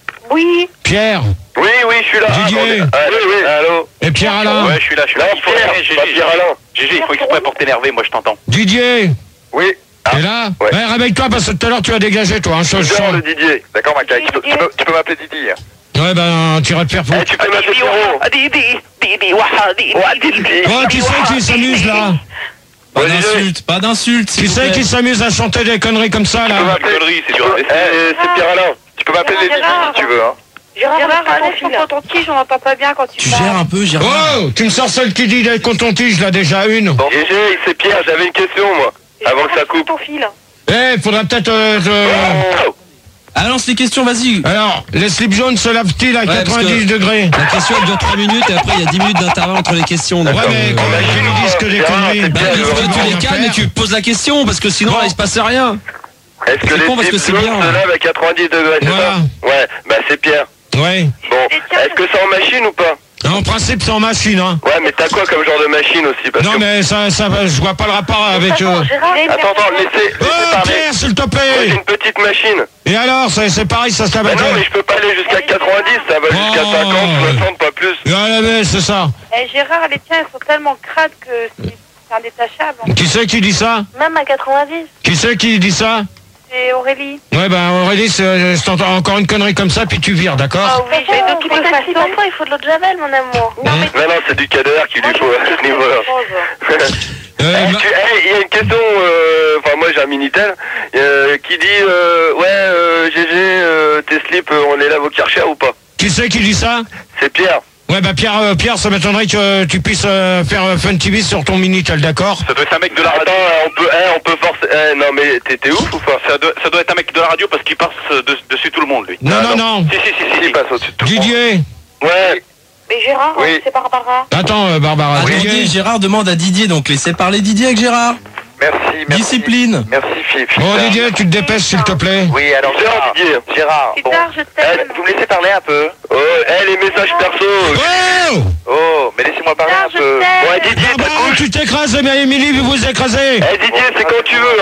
oui. Pierre. Oui, oui, je suis là. Didier. Attendez. Ah, oui, oui. Allô. Et Pierre Alain. Ouais, je suis là, je suis là. Non, Il faut Pierre, énerver, Gégé. pas Pierre Alain. Gégé, il faut exprès pour t'énerver, moi je t'entends. Didier. Oui. Ah, T'es là? Ouais. Ouais, réveille-toi parce que tout à l'heure tu as dégagé, toi, hein, je je Pierre, sens. le Didier. D'accord, Macaque, tu peux, tu peux, tu peux m'appeler Didi. Ouais, ben, tu iras te faire Eh, foutre. tu peux m'appeler Pierrot. Didi, Didi, waha, Didi, Didi. Oh, qui c'est qui s'amuse, là? Pas Ouais, d'insultes, pas d'insultes. s'il Qui vous c'est plaît. qui s'amuse à chanter des conneries comme ça, Tu peux là? m'appeler Conneries, c'est Tu dur. peux- Eh, c'est Pierre Alain. Tu peux m'appeler les Didi si tu veux, hein. Gérard, allez sur ton tige, on n'entend pas bien quand tu Tu parles. gères un peu, Gérard. Oh, tu me sors celle qui dit d'être contre ton tige, là, déjà une. Gégé, c'est Pierre, j'avais une question moi. Avant que ça coupe. ton fil. Eh, faudra peut-être... euh, je- Oh. Ah, lance les questions, vas-y. Alors, les slips jaunes se lavent-ils à Ouais, parce quatre-vingt-dix que- degrés? La question elle dure trois minutes et après il y a dix minutes d'intervalle entre les questions. donc, Ouais, mais euh, quand même, qu'ils nous disent que des Gérard, conneries. c'est bah, bien, il faut que je tu vais les on va calmes et faire. tu poses la question parce que sinon Bon. là, il se passe rien. Est-ce que C'est les con parce que slip c'est jaunes bien. se lavent à quatre-vingt-dix degrés, c'est Voilà. ça? Ouais, bah c'est Pierre. Ouais. Bon, est-ce que c'est en machine ou pas? En principe, c'est en machine, hein. Ouais, mais t'as quoi comme genre de machine aussi? Parce Non, que... mais ça, ça, va- je vois pas le rapport avec... euh, Attends, attends, laissez, Oh, laissez parler. Pierre, s'il te Moi, j'ai plaît. une petite machine. Et alors, c'est c'est pareil, ça se lave Bah avec... non, mais je peux pas aller jusqu'à quatre-vingt-dix, ça va jusqu'à Oh. cinquante, soixante, pas plus. Ah, mais c'est ça. Eh, Gérard, les tiens, ils sont tellement crades que c'est c'est indétachable. Qui c'est qui dit ça? Même à quatre-vingt-dix, Qui c'est qui dit ça? c'est Aurélie. Ouais, ben Aurélie, c'est- euh, je t'entends encore une connerie comme ça, puis tu vires, d'accord? oui, j'ai de toutes les façons. Parfois, il faut de l'eau de Javel, mon amour. Non, mais Non, non, c'est du cadre qu'il lui faut à ce niveau-là. Euh, Eh, bah- tu- eh, il y a une question, euh, enfin moi j'ai un Minitel, euh, qui dit, euh, ouais, euh, Gégé, euh, tes slips, euh, on les lave au Karcher ou pas? Qui c'est qui dit ça? C'est Pierre. Ouais, bah Pierre, euh, Pierre, ça m'étonnerait que euh, tu puisses euh, faire euh, Fun T V sur ton Minitel, d'accord? Ça doit être un mec de la Attends, radio. euh, on peut, eh, on peut forcer, eh, non mais t'es t'es ouf ou pas? Ça doit, ça doit être un mec de la radio parce qu'il passe euh, de- dessus tout le monde, lui. Non, Ah, non, non. Si, si, si, si. Il passe au-dessus de tout le monde. Didier. Ouais, Mais Gérard, Oui. c'est Barbara. Attends, euh, Barbara. Attendez, Didier. Gérard demande à Didier, donc laissez parler Didier avec Gérard. Merci, merci. Discipline. Merci, Philippe. Bon, Didier, tu te dépêches, s'il te plaît. Oui, alors Gérard, Gérard. Didier. Gérard, bon. Sidar, je Eh, t'aime. Vous me laissez parler un peu? Oh, eh, les messages perso. Oh Oh, mais laissez-moi parler Sidar, un je peu. Ouais, t'aime. Didier, ta Barbara, couche. tu t'écrases, mais Émilie, vous vous écrasez. Eh, Didier, c'est quand tu veux,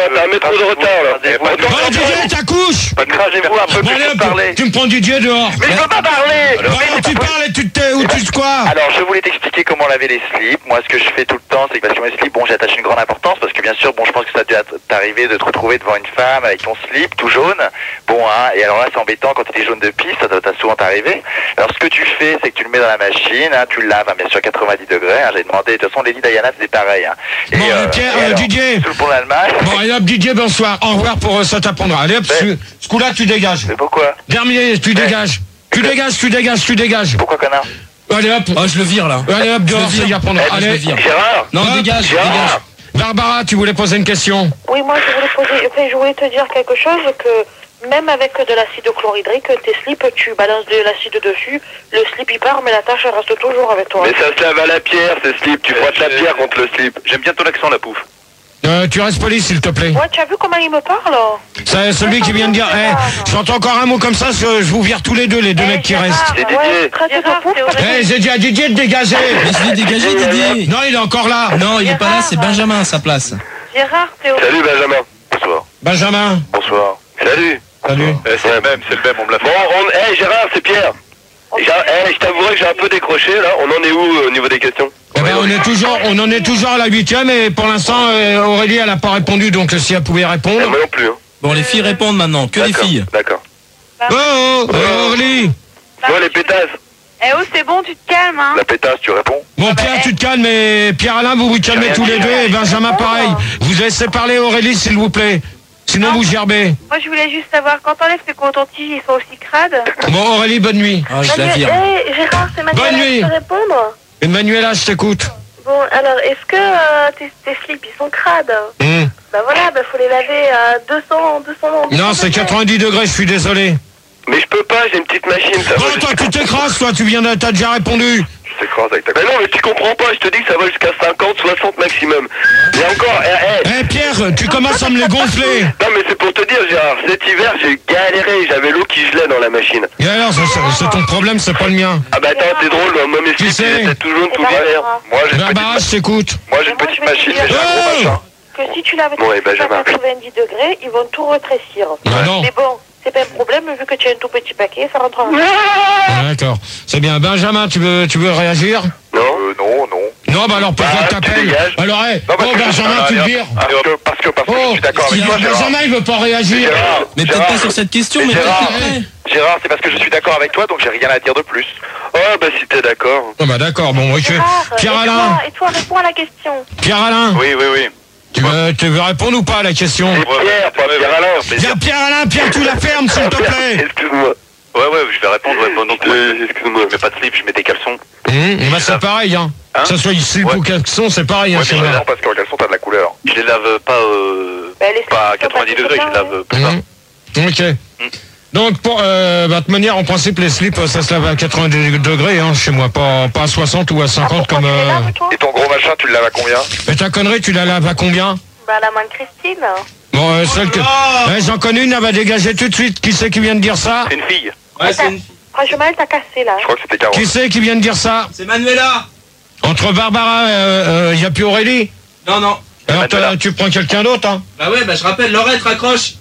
t'as un métro de retard là. Bon, Didier, ta couche. Crachez-vous un peu Bon, plus allez, de parler. tu me prends Didier dehors. Mais je peux pas parler. Bon, alors tu parles et tu te tais ou tu te quoi? Alors, je voulais t'expliquer comment laver les slips. Moi, ce que je fais tout le temps, c'est que parce que mes slips, bon, j'attache une grande importance parce que bien sûr, bon, je pense que ça a dû t'arriver de te retrouver devant une femme avec ton slip tout jaune. Bon, hein, et alors là, c'est embêtant quand il est jaune de pisse, ça doit souvent t'arriver. Alors, ce que tu fais, c'est que tu le mets dans la machine, hein, tu le laves, hein, bien sûr, quatre-vingt-dix degrés. Hein, j'ai demandé, de toute façon, Lady Diana, c'est pareil. Hein. Et, bon, euh, Pierre, et euh, alors, Didier. Tout le pont d'Allemagne. Bon, allez hop, Didier, bonsoir. Au revoir pour euh, ça t'apprendra. Allez hop, ce, ce coup-là, tu dégages. Mais pourquoi? Dernier, tu dégages. Tu dégages, tu dégages, tu dégages. Pourquoi, connard? Allez hop. Oh, je le vire là. Allez hop, dehors, ça y apprendra. Eh, Allez. je le vire. Gérard. Non, Hop. dégage, Gérard. dégage. Barbara, tu voulais poser une question? Oui, moi je voulais poser, enfin, je voulais te dire quelque chose que même avec de l'acide chlorhydrique, tes slips, tu balances de l'acide dessus, le slip il part, mais la tache elle reste toujours avec toi. Mais ça se lave à la pierre, ce slip. Tu frottes la pierre contre le slip. J'aime bien ton accent, la pouffe. Euh, tu restes poli, s'il te plaît. Ouais, tu as vu comment il me parle? C'est celui qui vient de dire, eh, j'entends encore un mot comme ça, je, je vous vire tous les deux, les deux Eh, mecs qui Gérard, restent. C'est Didier. ouais, traite de pouf, parce que- Eh, j'ai dit à Didier de dégager. Laisse-le dégager, Didier. Non, il est encore là. Non, il est pas là, c'est Benjamin à sa place. Gérard, t'es au... Salut Benjamin. Bonsoir. Benjamin. Bonsoir. Salut. Salut. Eh, c'est le même, c'est le même, on me l'a Bon, fait. on... hey, Gérard, c'est Pierre. Gérard, hey, je t'avouerai que j'ai un peu décroché là. On en est où euh, au niveau des questions? Eh ben, on est toujours, on en est toujours à la huitième et pour l'instant, euh, Aurélie, elle a pas répondu, donc si elle pouvait Eh, répondre. moi non plus. Hein. Bon, les filles répondent maintenant, que les D'accord, filles. D'accord. Oh, oh, oh, Aurélie. Toi, les pétasses. Eh oh, c'est bon, tu te calmes, hein. La pétasse, tu réponds? Bon, Pierre, tu te calmes, et Pierre-Alain, vous vous calmez tous les deux, et Benjamin, pareil. Vous laissez parler Aurélie, s'il vous plaît. Sinon, vous gerbez. Moi, je voulais juste savoir, quand t'enlèves tes cotons-tiges, ils sont aussi crades. Bon, Aurélie, bonne nuit. Ah, je la vire. Eh, Gérard, c'est Manuela, Bonne nuit. je peux répondre? Et Manuela, je t'écoute. Bon, alors, est-ce que euh, tes, tes slips, ils sont crades? Hum. Bah voilà, bah faut les laver à deux cents, deux cents... Non, c'est quatre-vingt-dix degrés, je suis désolé. Mais je peux pas, j'ai une petite machine. Ça Bon, va toi, jusqu'à- tu t'écrases, toi, tu viens de, t'as déjà répondu. Tu t'écrases avec ta Mais non, mais tu comprends pas. Je te dis que ça va jusqu'à cinquante, soixante maximum. Et encore, eh, eh. Eh, Pierre, tu commences à me les gonfler. Non, mais c'est pour te dire, Gérard, cet hiver, j'ai galéré. J'avais l'eau qui gelait dans la machine. Et alors, ça, ça, c'est ton problème, c'est pas le mien. Ah bah attends, t'es drôle, moi mes Qui slips, c'est? ils étaient tout jaunes, tout Eh ben, galère. Moi, j'ai une petite, Barbara, je t'écoute. moi, j'ai une Et moi, petite je vais te machine, dire- mais j'ai un gros Oh machin. Que si tu laves Bon, tes et slips à Benjamin. quatre-vingt-dix degrés, ils vont tout rétrécir. Ah non. Mais bon, c'est pas un problème, vu que tu as un tout petit paquet, ça rentre en... Ah, d'accord. C'est bien. Benjamin, tu veux, tu veux réagir? Non. Euh, non, non. Non, bah alors pourquoi Bah, tu tu t'appelles? dégages. Alors, hey, Non, parce oh, que- Benjamin, Ah, tu le allez, vires. Parce que, parce que, parce que je Oh, suis d'accord avec il- toi, Gérard. Benjamin, il veut pas réagir. Gérard, Mais peut-être Gérard, pas sur cette question, mais Gérard. peut-être après. Gérard, c'est parce que je suis d'accord avec toi, donc j'ai rien à dire de plus. Oh, bah si t'es d'accord. Oh, bah d'accord, bon, ok. Gérard, Pierre-Alain, et toi, et toi, réponds à la question. Pierre-Alain, Oui, oui, oui. tu veux, tu veux répondre ou pas à la question? C'est Pierre, pas Pierre-Alain. Viens, Pierre-Alain, Pierre, tu la fermes, s'il te plaît. Excuse-moi. Ouais, ouais, je vais répondre. Ouais, bon, donc, moi, Euh, Excuse-moi. je mets pas de slip, je mets des caleçons. Hum, bah c'est pareil, hein. Hein Que ça soit slip Ouais. ou caleçon, c'est pareil, hein, Ouais, chez mais moi. non, parce qu'en caleçon, t'as de la couleur. Je les lave pas, euh, Bah, les pas à slips, quatre-vingt-dix sont pas degrés, je les bien, lave plus bas. Hum. Ok. Donc, pour, euh, bah, de manière, en principe, les slips, ça se lave à quatre-vingt-dix degrés, hein, chez moi, pas, pas à soixante ou à cinquante Pourquoi comme... tu les Euh... laves, toi? Et ton gros machin, tu le laves à combien? Mais ta connerie, tu la laves à combien? Bah, la main de Christine. Bon, euh, celle que... Ouais, j'en connais une, elle va dégager tout de suite. Qui c'est qui vient de dire ça? C'est une fille. Ouais, c'est une... Franchement, elle t'a cassé, là. Je crois que c'était Caro. Qui c'est qui vient de dire ça? C'est Manuela. Entre Barbara, il euh, euh, y a plus Aurélie? Non, non. Alors toi, tu prends quelqu'un d'autre, hein? Bah ouais, bah je rappelle, Laurette raccroche.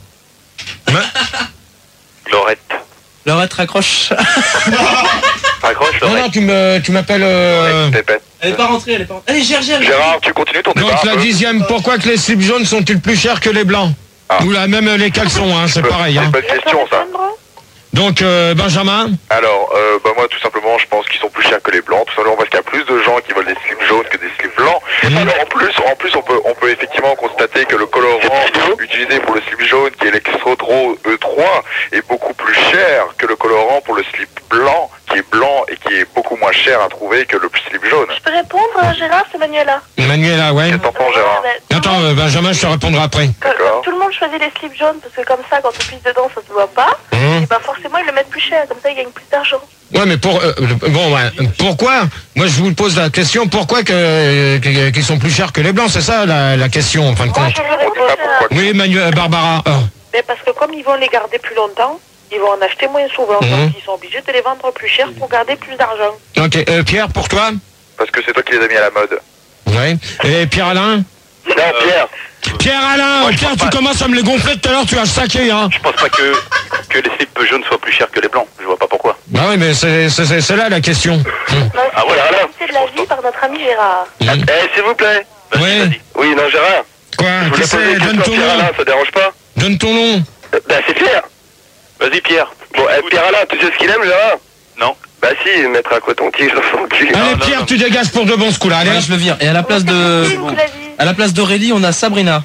Laurette. Laurette raccroche. Raccroche, Non, non, Laurette. tu me, tu m'appelles... Euh... Laurette, pépette. Elle est pas rentrée, elle est pas rentrée. Allez, gère, gère. Gérard, tu continues ton débat Donc un la peu dixième, pourquoi que les slips jaunes sont-ils plus chers que les blancs? Ah. Ou là, même les caleçons, hein, c'est Peu- pareil. C'est Hein. une bonne Je peux question, ça. répondre? Donc, euh, Benjamin, Alors, euh, bah moi, tout simplement, je pense qu'ils sont plus chers que les blancs, tout simplement parce qu'il y a plus de gens qui veulent des slips jaunes que des slips blancs. Mhm. Alors, en plus, en plus, on peut, on peut effectivement constater que le colorant utilisé pour le slip jaune, qui est l'Extrodro E trois, est beaucoup plus cher que le colorant pour le slip blanc, qui est blanc et qui est beaucoup moins cher à trouver que le slip jaune. Je peux répondre, euh, Gérard, c'est Manuela. Manuela, ouais. Qu'est-ce que t'en penses, Gérard? Bah, tout le Attends, monde- euh, Benjamin, je te répondrai après. que- D'accord. Tout le monde choisit les slips jaunes, parce que comme ça, quand on pisse dedans, ça se voit pas. Hum. Et bah forcément, ils le mettent plus cher, comme ça, ils gagnent plus d'argent. Ouais, mais pour, euh, bon, ouais, pourquoi? Moi, je vous pose la question, pourquoi que, euh, que- qu'ils sont plus chers que les blancs? C'est ça la, la question, en fin de Moi, compte. je veux On dit pas répondre à... pourquoi. Oui, Manuel, Barbara. Ah. Mais parce que comme ils vont les garder plus longtemps, ils vont en acheter moins souvent. Mhm. Donc, ils sont obligés de les vendre plus cher pour garder plus d'argent. Ok, euh, Pierre, pour toi? Parce que c'est toi qui les as mis à la mode. Ouais. Et Pierre-Alain? Non, Pierre. Pierre Alain, Moi, je Pierre, pense tu pas. commences à me les gonfler tout à l'heure, tu as saqué, hein. Je pense pas que, que les slips jaunes soient plus chers que les blancs. Je vois pas pourquoi. Bah oui, mais c'est c'est- c'est- c'est là la question. Ah ouais, alors. C'est de la vie par notre ami Gérard. Mmh. Eh, s'il vous plaît. Vas-y, Ouais. vas-y. Oui, non, Gérard. Quoi? Je Qui voulais poser c'est? une Donne question ton à Pierre nom. Alain, ça dérange pas? Donne ton nom. Euh, Bah, c'est Pierre. Vas-y, Pierre. Bon, eh, Pierre Alain, tu sais ce qu'il aime, Gérard? Non. Bah si, mettre un coton-tige dans son cul. Allez, non, Pierre, non. tu dégages pour de bon ce coup-là. Allez, Ouais, je le vire. Et à la place de, Christine qui l'a dit. à la place d'Aurélie, on a Sabrina.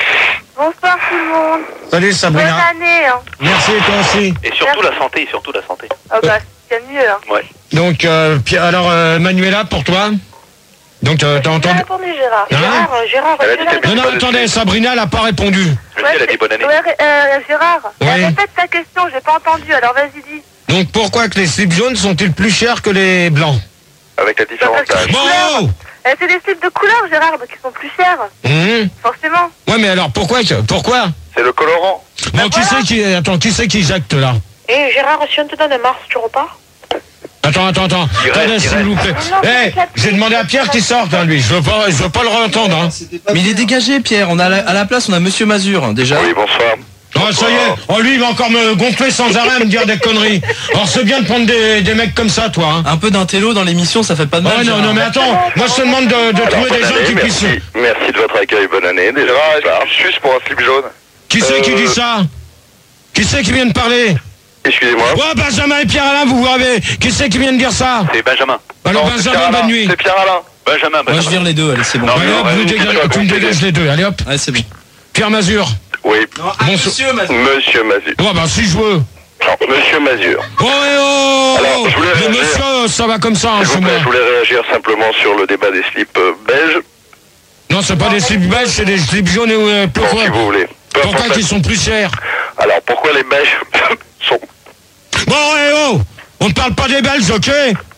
Bonsoir tout le monde. salut Bonne Sabrina. année. Hein. Merci, toi aussi. Et surtout la santé, surtout la santé. Oh bah, c'est mieux. Hein. Ouais. Donc, euh, Pierre, alors, euh, Manuela, pour toi. Donc, euh, t'as J'ai entendu. répondu Gérard. Hein Gérard, euh, Gérard, Elle a dit Gérard. qu'elle Non, non, attendez, Sabrina, elle a pas répondu. Je sais, elle a dit bonne année. Ouais, euh, Gérard, Ouais. répète ta question, j'ai pas entendu, alors vas-y dis. Donc, pourquoi que les slips jaunes sont-ils plus chers que les blancs? Avec la différence Parce d'âge. que- Bon. Euh, c'est des slips de couleur, Gérard, donc ils sont plus chers, Hum. forcément. Ouais, mais alors, pourquoi que- Pourquoi C'est le colorant. Bon, qui c'est qui... Attends, qui c'est qui jacte, là? Et Gérard, si on te donne Mars, tu repars? Attends, attends, attends. Il reste, Attendez, il s'il reste. vous plaît. Non, Eh, mais quatre- j'ai demandé à Pierre qu'il sorte, hein, lui. Je veux pas, je veux pas le réentendre, hein. Mais il est dégagé, Pierre. On a la- à la place, on a Monsieur Mazur, hein, déjà. Oui, bonsoir. Oh, ça y est. Oh, lui, il va encore me gonfler sans arrêt, me dire des conneries. Alors, c'est bien de prendre des, des mecs comme ça, toi, hein. Un peu d'intello dans l'émission, ça fait pas de mal. Oh, non, Gérard. non, mais attends. Moi, je te demande de, de Alors, trouver bonne des gens année, qui puissent... merci. Merci de votre accueil, bonne année. Déjà, Gérard, juste pour un slip jaune. Qui c'est qui Euh, dit ça? Qui c'est qui vient de parler? excusez-moi. Ouais, Benjamin et Pierre-Alain, vous vous avez... Qui c'est qui vient de dire ça? C'est Benjamin. Alors, Non, c'est Benjamin, Pierre bonne Alain. nuit. C'est Pierre Alain. Benjamin, Moi, je Benjamin. vire les deux, allez, c'est bon. Non, Allez, hop, ouais, vous ouais, dégagez- ouais, tu me ouais, dégages les deux. Allez, hop. Ouais, c'est bon. Pierre Mazur. Oui, Bonsoir. Monsieur Mazur. Monsieur Mazur. Oh, bah, si je veux. Non, Monsieur Mazur. Oh, et oh Alors, je voulais Mais réagir. monsieur, ça va comme ça, hein, S'il chez vous moi. plaît, je voulais réagir simplement sur le débat des slips euh, belges. Non, c'est pas des slips belges, c'est des slips jaunes et euh, Bon, pourquoi si vous voulez. Peu Pourquoi importe qu'ils sont plus chers? la- Alors, pourquoi les belges sont... Bon, et oh On ne parle pas des Belges, ok?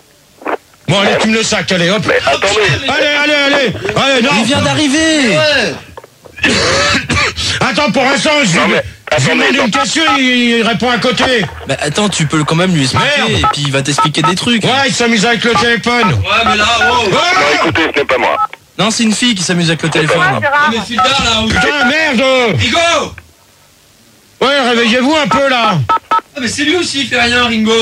Bon, allez, tu me le sacs, allez, hop. Mais attendez, Allez, allez, allez Allez, non Il vient d'arriver. Attends, pour l'instant, je Non, lui mais je lui attendez, demande une non. question, il, il répond à côté. Bah attends, tu peux quand même lui expliquer Merde. et puis il va t'expliquer des trucs. Ouais, il s'amuse avec le téléphone. Ouais, mais là, wow. non, Ouais écoutez, ce n'est pas moi. Non, c'est une fille qui s'amuse avec le téléphone. Ah, Gérard. là, Putain, merde Ringo. Ouais, réveillez-vous un peu, là. Ah, mais c'est lui aussi, il fait rien, Ringo.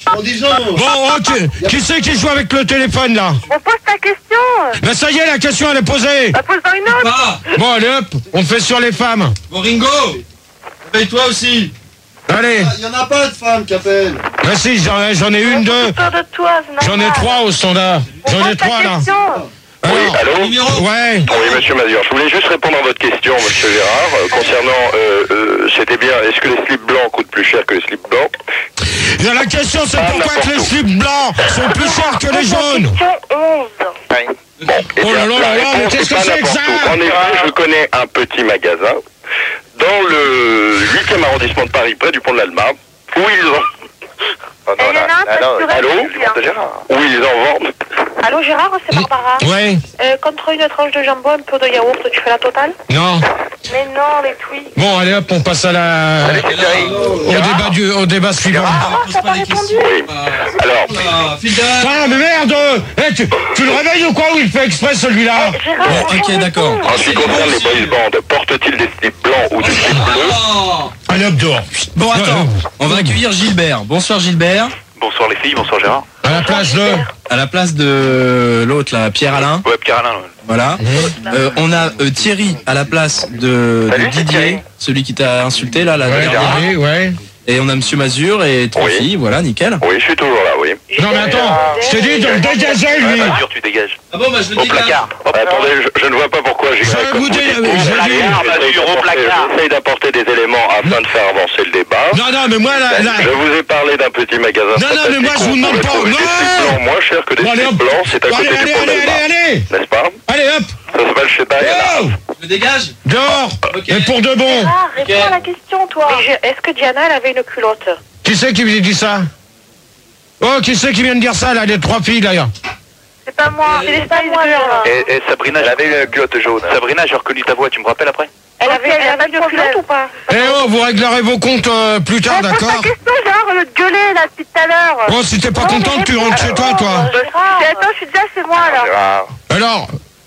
Bon, ok. Qui c'est qui joue avec le téléphone, là? On pose ta question. Ben ça y est, la question, elle est posée. Bah, pose-en une autre. Ah, Bon, allez, hop, on fait sur les femmes. bon, Ringo. Réveille-toi aussi. Allez. Il y en a pas de femmes qui appellent. Ben si, j'en ai, j'en ai une, deux. J'ai peur de toi, c'est J'en ai normal. trois au standard. On J'en ai pose ta trois, là. question. Oui, Alors, allô Numéro. ouais. Oui, monsieur Mazur, je voulais juste répondre à votre question, monsieur Gérard, euh, concernant, euh, euh, c'était bien, est-ce que les slips blancs coûtent plus cher que les slips blancs? Et la question, c'est Ah, pourquoi que les n'importe où. slips blancs sont plus chers que les jaunes? Question onze. Bon, eh Oh là bien, là là la là, mais réponse qu'est-ce est que pas c'est que n'importe ça où. En effet, je connais un petit magasin dans le huitième arrondissement de Paris, près du pont de l'Alma, où ils ont... Oh Et il y en a un facturé allô qui vient. Où ils en vendent. Allô Gérard, c'est Barbara. Ouais. Euh, contre une tranche de jambon, un peu de yaourt, tu fais la totale? Non. Mais non, les tweets. Bon, allez, hop, on passe à la... Allez, c'est Thierry. au débat, du... au débat suivant. Ah, t'as pas répondu. Oui. Alors, Ah, mais merde eh, tu, tu le réveilles ou quoi? Ou il fait exprès, celui-là? Gérard, Bon, on ok, répond. d'accord. en ce qui concerne les boys bands, portent-ils des slips blancs ou des slips bleus? Allez, hop, dehors. Bon, attends, on va accueillir Gilbert. Bonsoir Gilbert. Bonsoir les filles, bonsoir Gérard. À la place de... À la place de l'autre là, Pierre Alain. Ouais, Pierre Alain. ouais. Voilà. Euh, on a euh, Thierry à la place de, de Salut, c'est Didier, Thierry. celui qui t'a insulté là, la Ouais, dernière. ouais, ouais. Et on a Monsieur Mazur et trois Oui. filles, voilà, nickel. Oui, je suis toujours là, oui. Non, mais attends, je t'ai dit de le dégager, lui. Ouais, Mazur, tu dégages. Ah bon, bah je le Au placard. Hop, Attendez, je, je ne vois pas pourquoi j'ai... Ça, vous dé- j'ai dit. Mazur, au placard. J'essaye d'apporter des éléments afin de faire avancer le débat. Non, non, mais moi, là... là... Je vous ai parlé d'un petit magasin. Non, non, mais moi, je vous demande pas. Des Non. slips blancs moins chers que des Bon, allez, slips hop. blancs, c'est à Bon, côté allez, du allez, pont allez, d'Alma. allez, allez. N'est-ce pas? Allez, hop. Ça s'appelle chez Diana. Oh, Je me dégage. dehors. Ok. Et pour de bon. Gérard, réponds à la question, toi. Mais je- Est-ce que Diana, elle avait une culotte? Qui c'est qui vous dit ça? Oh, qui c'est qui vient de dire ça, là, les trois filles, d'ailleurs? C'est pas moi, c'est les Spice Girls. Et, et Sabrina, j'avais une culotte jaune. Sabrina, j'ai reconnu ta voix, tu me rappelles après? Elle avait, elle avait une culotte ou pas? Eh oh, vous réglerez vos comptes euh, plus tard, Pose ta d'accord? question, Gérard, au lieu de gueuler, là, depuis tout à l'heure. Bon, si t'es pas Non, contente, mais tu rentres chez toi, toi. Euh, Attends, je suis déjà chez moi, là. Gérard. Alors,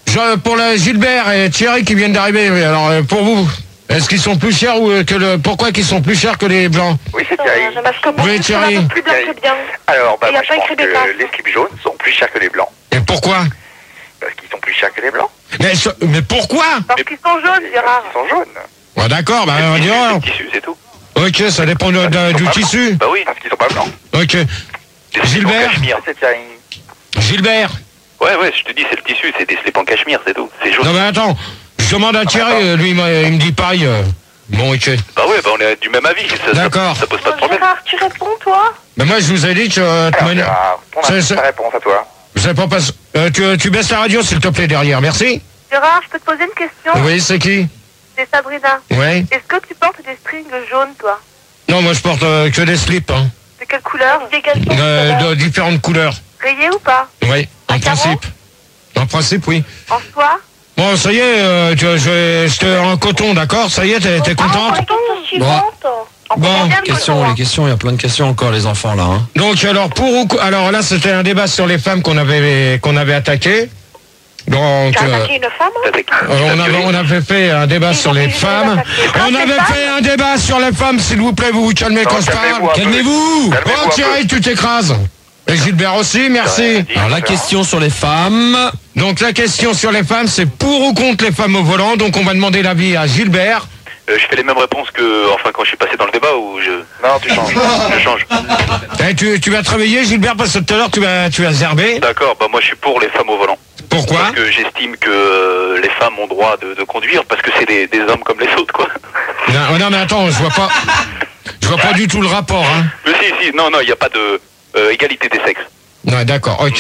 Je, pour la Gilbert et Thierry qui viennent d'arriver, oui, alors euh, pour vous, est-ce qu'ils sont plus chers ou euh, que le... Pourquoi qu'ils sont plus chers que les blancs? Oui, c'est Thierry. Parce que moi, Oui, je suis un Thierry. peu plus blanc que bien. Alors, bah, Il y a moi, je pas pense écrit que des cartes. les slips jaunes sont plus chers que les blancs. Et pourquoi? Parce qu'ils sont plus chers que les blancs. mais, ce- mais pourquoi? Parce qu'ils sont jaunes, Gérard. Ils sont jaunes. Ouais, d'accord, bah on dira. C'est le tissu, c'est tout. Ok, ça dépend de- de- du tissu. Bah oui, parce qu'ils sont pas blancs. Ok. Des slips en Gilbert cachemire, c'est Thierry. Gilbert. Ouais, ouais, je te dis, c'est le tissu, c'est des slips en cachemire, c'est tout. C'est jaune. Non mais attends, je demande à Thierry, attends. euh, lui il, m'a- il me dit pareil. euh, Bon, ok. Bah ouais, bah on est du même avis. Ça, D'accord. Ça, ça pose pas de problème. Gérard, tu réponds, toi? Mais moi je vous ai dit que... euh, de Alors, manière- Gérard, ton C'est- c'est- ta réponse à toi. Je sais pas, passe- euh, tu, tu baisses la radio s'il te plaît derrière, merci. Gérard, je peux te poser une question? Oui, c'est qui? C'est Sabrina. Ouais. Est-ce que tu portes des strings jaunes, toi? Non, moi je porte euh, que des slips, hein. De quelle couleur? Des quelles Euh, de différentes couleurs. Rayés ou pas? Oui, en Un carreau principe. En principe, oui. En soie? Bon, ça y est, euh, tu, je, vais- je te en coton, d'accord? Ça y est, t'es t'es contente? Ah, question suivante. Bon, Combien de Questions, coton, les hein? questions, il y a plein de questions encore, les enfants, là. Hein. Donc alors pour ou co- alors là c'était un débat sur les femmes qu'on avait qu'on avait attaqué. Donc T'as euh, attaqué une femme? hein? euh, on avait on avait fait un débat sur les femmes. On avait fait un débat sur les femmes, s'il vous plaît, vous vous calmez Non, quand je parle. calmez-vous un peu. Calmez-vous. Calmez-vous Oh un Thierry, tu t'écrases. Et Gilbert aussi, merci. Alors, la question sur les femmes. Donc la question sur les femmes, c'est pour ou contre les femmes au volant. Donc on va demander l'avis à Gilbert. Euh, je fais les mêmes réponses que, enfin, quand je suis passé dans le débat ou je... Non, tu changes. Je change. Eh, tu, tu vas te réveiller, Gilbert, parce que tout à l'heure tu vas tu vas zerber. D'accord, bah moi je suis pour les femmes au volant. Pourquoi? Parce que j'estime que euh, les femmes ont droit de, de conduire parce que c'est des, des hommes comme les autres, quoi. Non, non mais attends, je vois pas. Je vois pas du tout le rapport, hein. Mais si, si, non, non, il n'y a pas de euh, égalité des sexes. Non, d'accord, ok.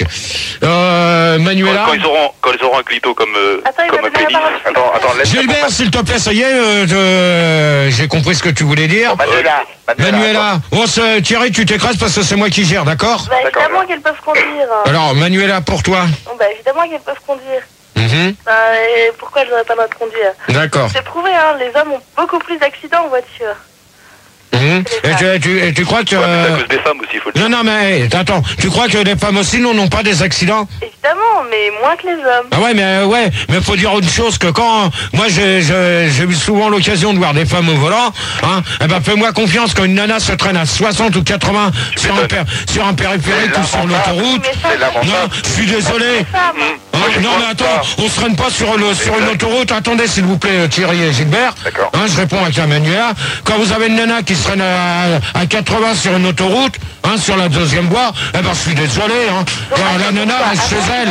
Euh, Manuela. Quand, quand ils auront, quand ils auront un clito comme, euh, Attends, il comme va un me donner pénis. la parole. Attends, attends, laisse Gilbert, s'il te plaît, ça y est, euh, euh, j'ai compris ce que tu voulais dire. Manuela. Manuela, oh, c'est- Thierry, tu t'écrases parce que c'est moi qui gère, d'accord? Bah, évidemment qu'elles peuvent conduire. Alors, Manuela, pour toi. Bon, bah, évidemment qu'elles peuvent conduire. Mhm. Bah, et pourquoi elles n'auraient pas le droit de conduire? D'accord. C'est prouvé, hein, les hommes ont beaucoup plus d'accidents en voiture. Mhm. Et, tu, et tu- et tu crois que... Ouais, mais c'est à euh, cause des femmes aussi, il faut le dire. Non, non, mais hey, attends, tu crois que les femmes aussi n'ont n'ont pas des accidents? Évidemment, mais moins que les hommes. Ah ouais, mais euh, ouais, mais faut dire une chose que quand euh, moi j'ai j'ai j'ai eu souvent l'occasion de voir des femmes au volant, hein, eh ben fais-moi confiance quand une nana se traîne à soixante ou quatre-vingts sur un, per- sur un périphérique ou sur l'autoroute. C'est lamentable. Non, je suis désolé. Hein, non mais attends, on se traîne pas sur le sur une autoroute. Attendez s'il vous plaît, Thierry et Gilbert. D'accord. Hein, je réponds avec la Manuela. Quand vous avez une nana qui se traîne à, à quatre-vingts sur une autoroute, hein, sur la deuxième voie, eh ben je suis désolé. Hein. La, la nana reste chez elle.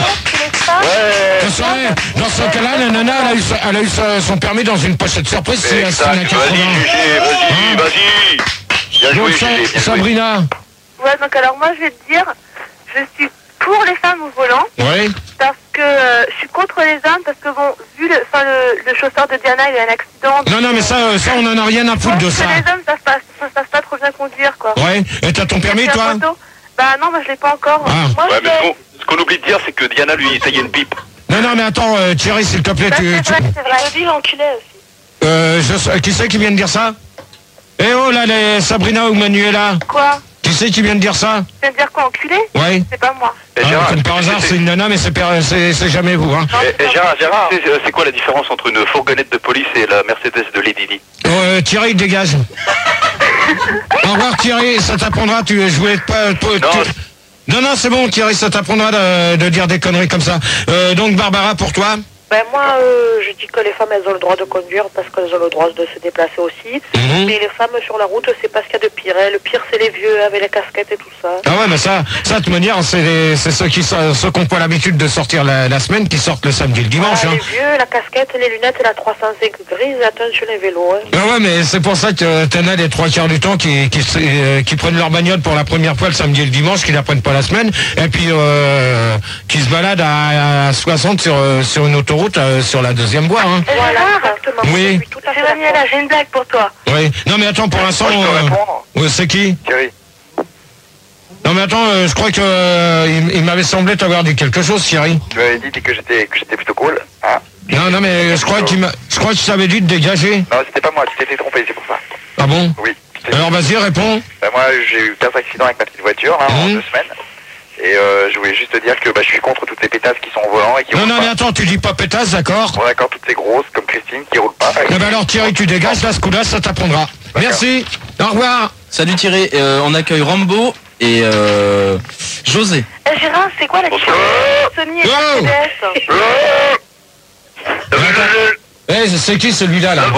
Vous savez, dans ce cas-là, la nana, elle a eu, sa- elle a eu sa- son permis dans une pochette surprise si elle se traîne à Exact, quatre-vingts. vas-y, Gégé, vas-y, vas-y. Bien Donc, joué, Sa- Gégé, bien joué. Sabrina, Ouais, donc alors moi, je vais te dire, je suis pour les femmes au volant, oui, parce que euh, je suis contre les hommes, parce que bon, vu le, enfin, le, le chauffeur de Diana, il a un accident. non, non, mais ça, euh, ça, on en a rien à Je foutre pense de que ça. les hommes savent pas, ça savent pas trop bien conduire, quoi. Ouais, et t'as ton permis, J'ai toi? un photo. Bah non, moi je l'ai pas encore. Ah. Moi, Ouais, je mais ce l'ai. qu'on- ce qu'on oublie de dire, c'est que Diana, lui, il taillait une pipe. Non, non, mais attends, euh, Thierry, s'il te plaît, Bah, tu... c'est tu- vrai, c'est vrai. Je dis l'enculé aussi. euh, je sais- qui c'est qui vient de dire ça? Eh oh, là, les Sabrina ou Manuela? Quoi? Qui c'est qui vient de dire ça? Tu veux dire quoi, enculé? Ouais. C'est pas moi. Et Ah, Gérard, comme par hasard, c'est une nana, mais c'est per- c'est c'est jamais vous, hein. Non, Et, c'est et pas Gérard, moi. Gérard, c'est c'est quoi la différence entre une fourgonnette de police et la Mercedes de Lady Di? Euh, Thierry, dégage. Au revoir, Thierry, ça t'apprendra, tu, je voulais pas... toi, Non, tu- Non, non, c'est bon, Thierry, ça t'apprendra de, de dire des conneries comme ça. Euh, donc, Barbara, pour toi? Ben moi, euh, je dis que les femmes, elles ont le droit de conduire parce qu'elles ont le droit de se déplacer aussi. Mhm. Mais les femmes sur la route, c'est pas ce qu'il y a de pire. Hein. Le pire, c'est les vieux avec les casquettes et tout ça. Ah ouais, mais ça, ça de toute manière, c'est les- c'est ceux qui sont- ceux qui n'ont pas l'habitude de sortir la, la semaine, qui sortent le samedi et le dimanche. Voilà, Hein. les vieux, la casquette, les lunettes et la trois cent cinq grise, attendent sur les vélos. Hein. Ah ouais, mais c'est pour ça que t'en as les trois quarts du temps qui, qui, se- euh, qui prennent leur bagnole pour la première fois le samedi et le dimanche, qui la prennent pas la semaine, et puis euh, qui se baladent à, à soixante sur, euh, sur une autoroute, euh, sur la deuxième voie. Hein. Voilà, exactement. Oui. Je suis tout à fait C'est Daniela, j'ai une blague pour toi. Oui. Non mais attends, pour l'instant... Moi, je peux euh, répondre. ouais, c'est qui? Thierry. Non mais attends, euh, je crois que euh, il, il m'avait semblé t'avoir dit quelque chose, Thierry. Tu m'avais dit que j'étais que j'étais plutôt cool, hein? Non, non mais je crois qu'il m'a, je crois que tu t'avais dit de dégager. Non, c'était pas moi, tu t'es fait tromper, c'est pour ça. Ah bon? Oui. je t'ai- Alors vas-y, réponds. Ben, moi, j'ai eu quinze accidents avec ma petite voiture, là, en Mhm. deux semaines. Et euh, je voulais juste te dire que bah, je suis contre toutes ces pétasses qui sont au volant et qui Non, roulent non, pas. mais attends, tu dis pas pétasse, d'accord? Bon, d'accord, toutes ces grosses comme Christine qui roulent pas. Eh ben alors Thierry, tu dégages, là, ce coup-là, ça t'apprendra. Merci, au revoir. Salut Thierry, euh, on accueille Rambo et euh, José. Eh, Gérard, c'est quoi la différence entre Sony et Oh. Mercedes? Eh, c'est qui celui-là, là?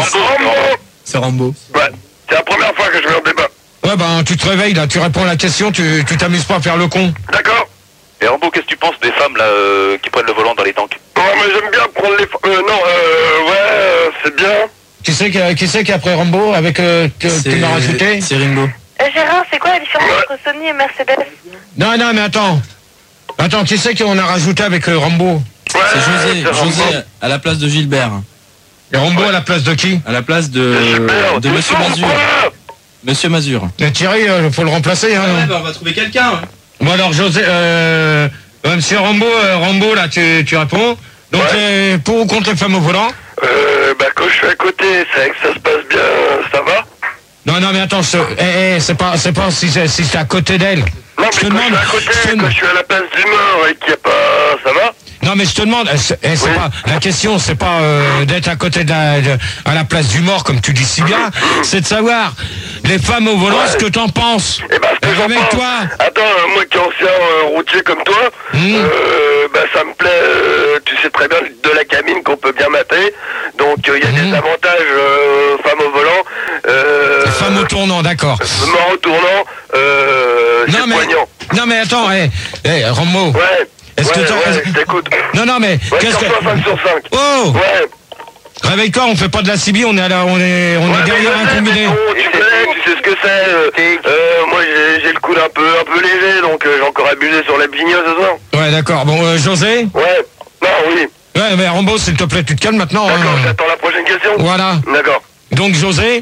C'est Rambo. Ouais, c'est la première fois que je vais en débat. Ouais, ben, tu te réveilles, là, tu réponds à la question, tu tu t'amuses pas à faire le con. D'accord. Et Rambo, qu'est-ce que tu penses des femmes là euh, qui prennent le volant dans les tanks? Oh, mais j'aime bien prendre les... fa- Euh, non, euh, ouais, euh, c'est bien. Qui c'est qui, qui c'est qui après Rambo, avec, euh, que C'est- tu m'as rajouté? C'est Ringo. Eh, Gérard, c'est quoi la différence entre Sony et Mercedes? Non, non, mais attends. Attends, qui c'est qu'on a rajouté avec euh, Rambo? Ouais, C'est José, c'est José Rambo. à la place de Gilbert. Et Rambo à la place de qui? À la place de, Super, de tout Monsieur ça, Mazur. quoi. Monsieur Mazur. Et Thierry, euh, faut le remplacer, hein. on va trouver quelqu'un. Bon alors José, euh, euh, Monsieur Rambo, euh, Rambo là, tu, tu réponds. Donc Ouais. les- pour ou contre les femmes au volant? Euh, bah quand je suis à côté, c'est vrai que ça se passe bien, ça va. Non, non, mais attends, je- eh, eh, c'est pas, c'est pas si c'est si c'est à côté d'elle. Non, mais Je te quand demande, je suis à côté, je te quand demande- je suis à la place du mort et qu'il n'y a pas... Ça va. Non, mais je te demande, eh, c'est eh, c'est Oui. pas la question, c'est pas euh, d'être à côté de la- de- à la place du mort comme tu dis si bien, c'est de savoir les femmes au volant, Ouais. ce que t'en penses. Eh ben, ce que j'en Avec pense- toi. Attends, euh, moi qui est ancien euh, routier comme toi, Mmh. euh, bah ça me plaît, euh, tu sais très bien, de la cabine qu'on peut bien mater. Donc il y a Mmh. des avantages, euh, femmes au volant. Euh, Les femmes au tournant, d'accord. Mort au tournant, euh, Non c'est mais, poignant. non mais attends, eh, eh, Rambo. Ouais, Est-ce ouais, que t'as- ouais, je t'écoute. Non, non mais, Ouais, qu'est-ce sur que... toi, cinq sur cinq. Oh, Ouais. réveille-toi, on fait pas de la C B, on est à la, on est, on Ouais, est derrière mais un je sais, combiné. mais bon, tu connais, tu sais ce que c'est. euh, euh, moi j'ai j'ai le coude un peu, un peu léger, donc euh, j'ai encore abusé sur la bignosse ce soir. Ouais, d'accord. Bon, euh, José. Ouais. Non, oui. Ouais, mais Rambo, s'il te plaît, tu te calmes maintenant. D'accord, hein. j'attends la prochaine question. Voilà. D'accord. Donc José.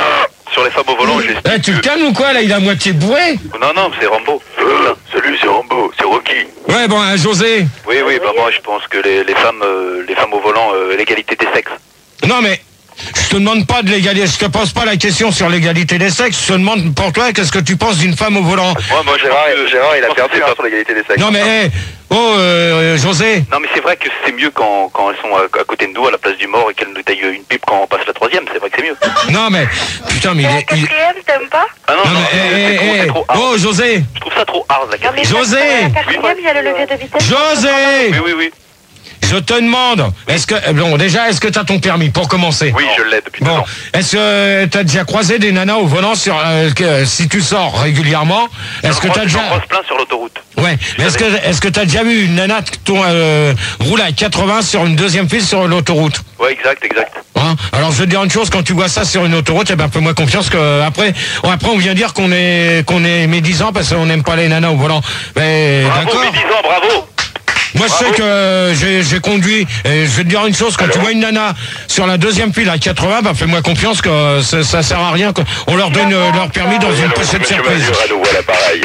Sur les femmes au volant, j'ai... Eh, tu te calmes ou quoi là? Il est à moitié bourré. Non, non, c'est Rambo. Euh, salut, c'est Rambo, c'est Rocky. Ouais, bon, hein, José. Oui, oui, bah moi je pense que les, les femmes euh, les femmes au volant, euh, l'égalité des sexes. Non mais. Je te demande pas de l'égalité, je te pose pas la question sur l'égalité des sexes, je te demande pour toi qu'est-ce que tu penses d'une femme au volant. Moi, moi Gérard, Gérard il a perdu hein, sur l'égalité des sexes. Non mais, eh, oh, euh, José. Non mais c'est vrai que c'est mieux quand, quand elles sont à, à côté de nous, à la place du mort, et qu'elles nous taillent une pipe quand on passe la troisième, c'est vrai que c'est mieux. Non mais, putain mais il Et la est... il- quatrième, t'aimes pas? Ah non, Non non, mais, c'est- eh, c'est trop- eh, c'est eh, trop hard. oh José. Je trouve ça trop hard la Non, mais quatrième. José. la quatrième, il y a le levier de vitesse. José. Oui, oui, oui. Je te demande, est-ce que, eh, bon déjà, est-ce que t'as ton permis pour commencer? Oui, je l'ai depuis deux Bon, ans. est-ce que t'as déjà croisé des nanas au volant sur euh, que, si tu sors régulièrement? Est-ce que J'en t'as croise- déjà J'en croise plein sur l'autoroute. ouais, mais est-ce que est-ce que t'as déjà vu une nana ton, euh, rouler à quatre-vingts sur une deuxième file sur l'autoroute? Ouais, exact, exact. Hein? Alors je vais te dire une chose, quand tu vois ça sur une autoroute, eh ben fais-moi confiance que après, bon, après on vient dire qu'on est qu'on est médisant parce qu'on n'aime pas les nanas au volant. Mais Bravo, d'accord. Médisant, bravo. Moi je sais Bravo. que euh, j'ai j'ai conduit et je vais te dire une chose, quand tu vois une nana sur la deuxième file à quatre-vingts, bah fais-moi confiance que euh, ça, ça sert à rien, on leur donne euh, leur permis dans une pochette surprise. à nouveau à l'appareil.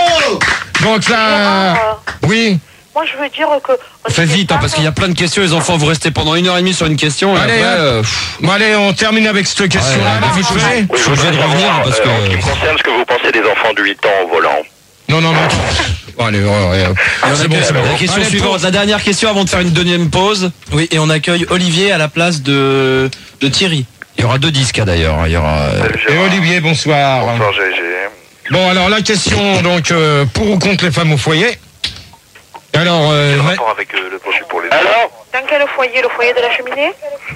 Donc là, oui. Moi, je veux dire que... Fais vite, hein, parce qu'il y a plein de questions, les enfants, vous restez pendant une heure et demie sur une question. Et Allez, après, hein. euh, pff, Bon allez, on termine avec cette question-là. Ouais, là, ouais, vite fait. je suis obligé de revenir parce que. En ce qui me concerne, ce que vous pensez des enfants de huit ans au volant. Non, non, mais attends. Bon, allez, ouais, ouais. Et on C'est accueille bon, c'est bon. la question Allez, suivante, la dernière question avant de faire une deuxième pause. Oui, et on accueille Olivier à la place de, de Thierry. Il y aura deux disques hein, d'ailleurs. Il y aura. euh, Salut, Et Gérard. Olivier, bonsoir. Bonsoir, G G. Bon, alors la question, donc, euh, pour ou contre les femmes au foyer? Alors, euh, Quel ma- rapport avec euh, le produit pour les... Alors Dans quel foyer? Le foyer de la cheminée?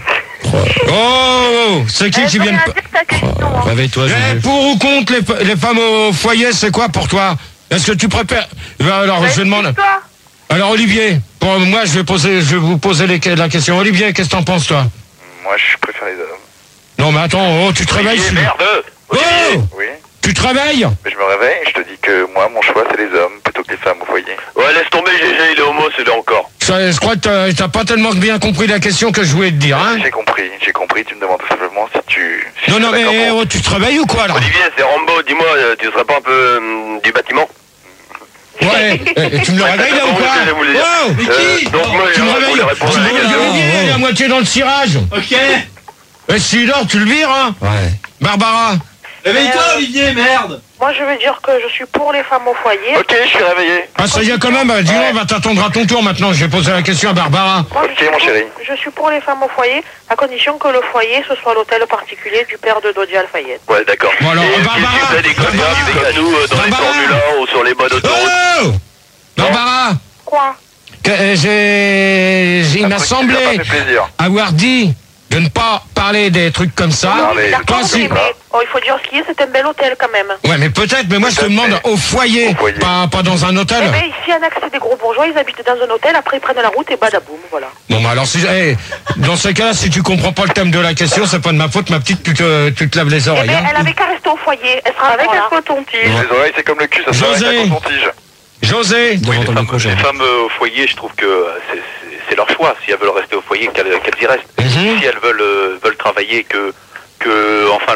oh, c'est qui Euh, qui je vient de... viens de dire ta question. hein. Réveille-toi, Eh, José. pour ou contre les, f- les femmes au foyer, c'est quoi pour toi? Est-ce que tu préfères... Ben, alors, Bah, je demande... explique-toi. Alors, Olivier, pour moi, je vais poser, je vais vous poser les- la question. Olivier, qu'est-ce que t'en penses, toi? Moi, je préfère les hommes. Non, mais attends, oh, tu te réveilles... Olivier, tu- merde. Oh, Oui. tu te réveilles? Mais je me réveille et je te dis que moi, mon choix, c'est les hommes plutôt que les femmes au foyer. Ouais, laisse tomber, G G, il est homo, c'est là encore. Je, je crois que t'as- t'as pas tellement bien compris la question que je voulais te dire, hein? J'ai compris, j'ai compris. Tu me demandes tout simplement si tu... si Non, tu non, es mais d'accord pour- oh, tu te réveilles ou quoi, là? Olivier, c'est Rambo, dis-moi, euh, tu serais pas un peu hum, du bâtiment? Ouais, eh, tu me le réveilles, là, ou Oui, pas? je voulais dire. Oh, Euh, donc moi, tu me j'aimerais réveilles? qu'on réponde Tu à me la réveilles, question. Olivier, il est à moitié dans le cirage. Ok. Et s'il dort, tu le vires, hein? Ouais. Barbara, Réveille-toi, Olivier, merde. Moi, je veux dire que je suis pour les femmes au foyer. Ok, je suis réveillé. Ah, ça y est quand même, dis on va t'attendre à ton tour maintenant. Je vais poser la question à Barbara. Moi, je Ok, suis mon pour- chéri. Je suis pour les femmes au foyer, à condition que le foyer, ce soit l'hôtel particulier du père de Dodi Al-Fayed. Ouais, d'accord. Bon, alors, Et Barbara, qui fait des conneries Barbara, comme nous euh, dans les Barbara. Formule un ou sur les modes autoroute. Oh Barbara, Quoi? que, euh, j'ai, j'ai- il m'a Un truc qui semblé nous a pas fait plaisir. avoir dit de ne pas parler des trucs comme ça. Non, mais- D'accord, Toi, oui, si- mais oh, il faut dire ce qu'il y a, c'est un bel hôtel quand même. Ouais, mais peut-être, mais moi je te Peut-être, demande mais- au foyer, Au foyer. Pas, pas dans un hôtel. Eh bien, ici, il y en a que c'est des gros bourgeois, ils habitent dans un hôtel, après ils prennent la route et badaboum, voilà. Bon, bah alors, si, eh, dans ce cas-là, si tu comprends pas le thème de la question, c'est pas de ma faute, ma petite, tu te, tu te laves les Eh oreilles. bien, hein. elle avait qu'à rester au foyer, elle sera avec un coton-tige. Les oreilles, c'est comme le cul, ça se fait avec José. un coton-tige. José, Devant Les ton femmes, micro, les Gérard. femmes euh, au foyer, je trouve que euh, c'est- c'est c'est leur choix. Si elles veulent rester au foyer, qu'elles qu'elles y restent. Mhm. Si elles veulent euh, veulent travailler, que que enfin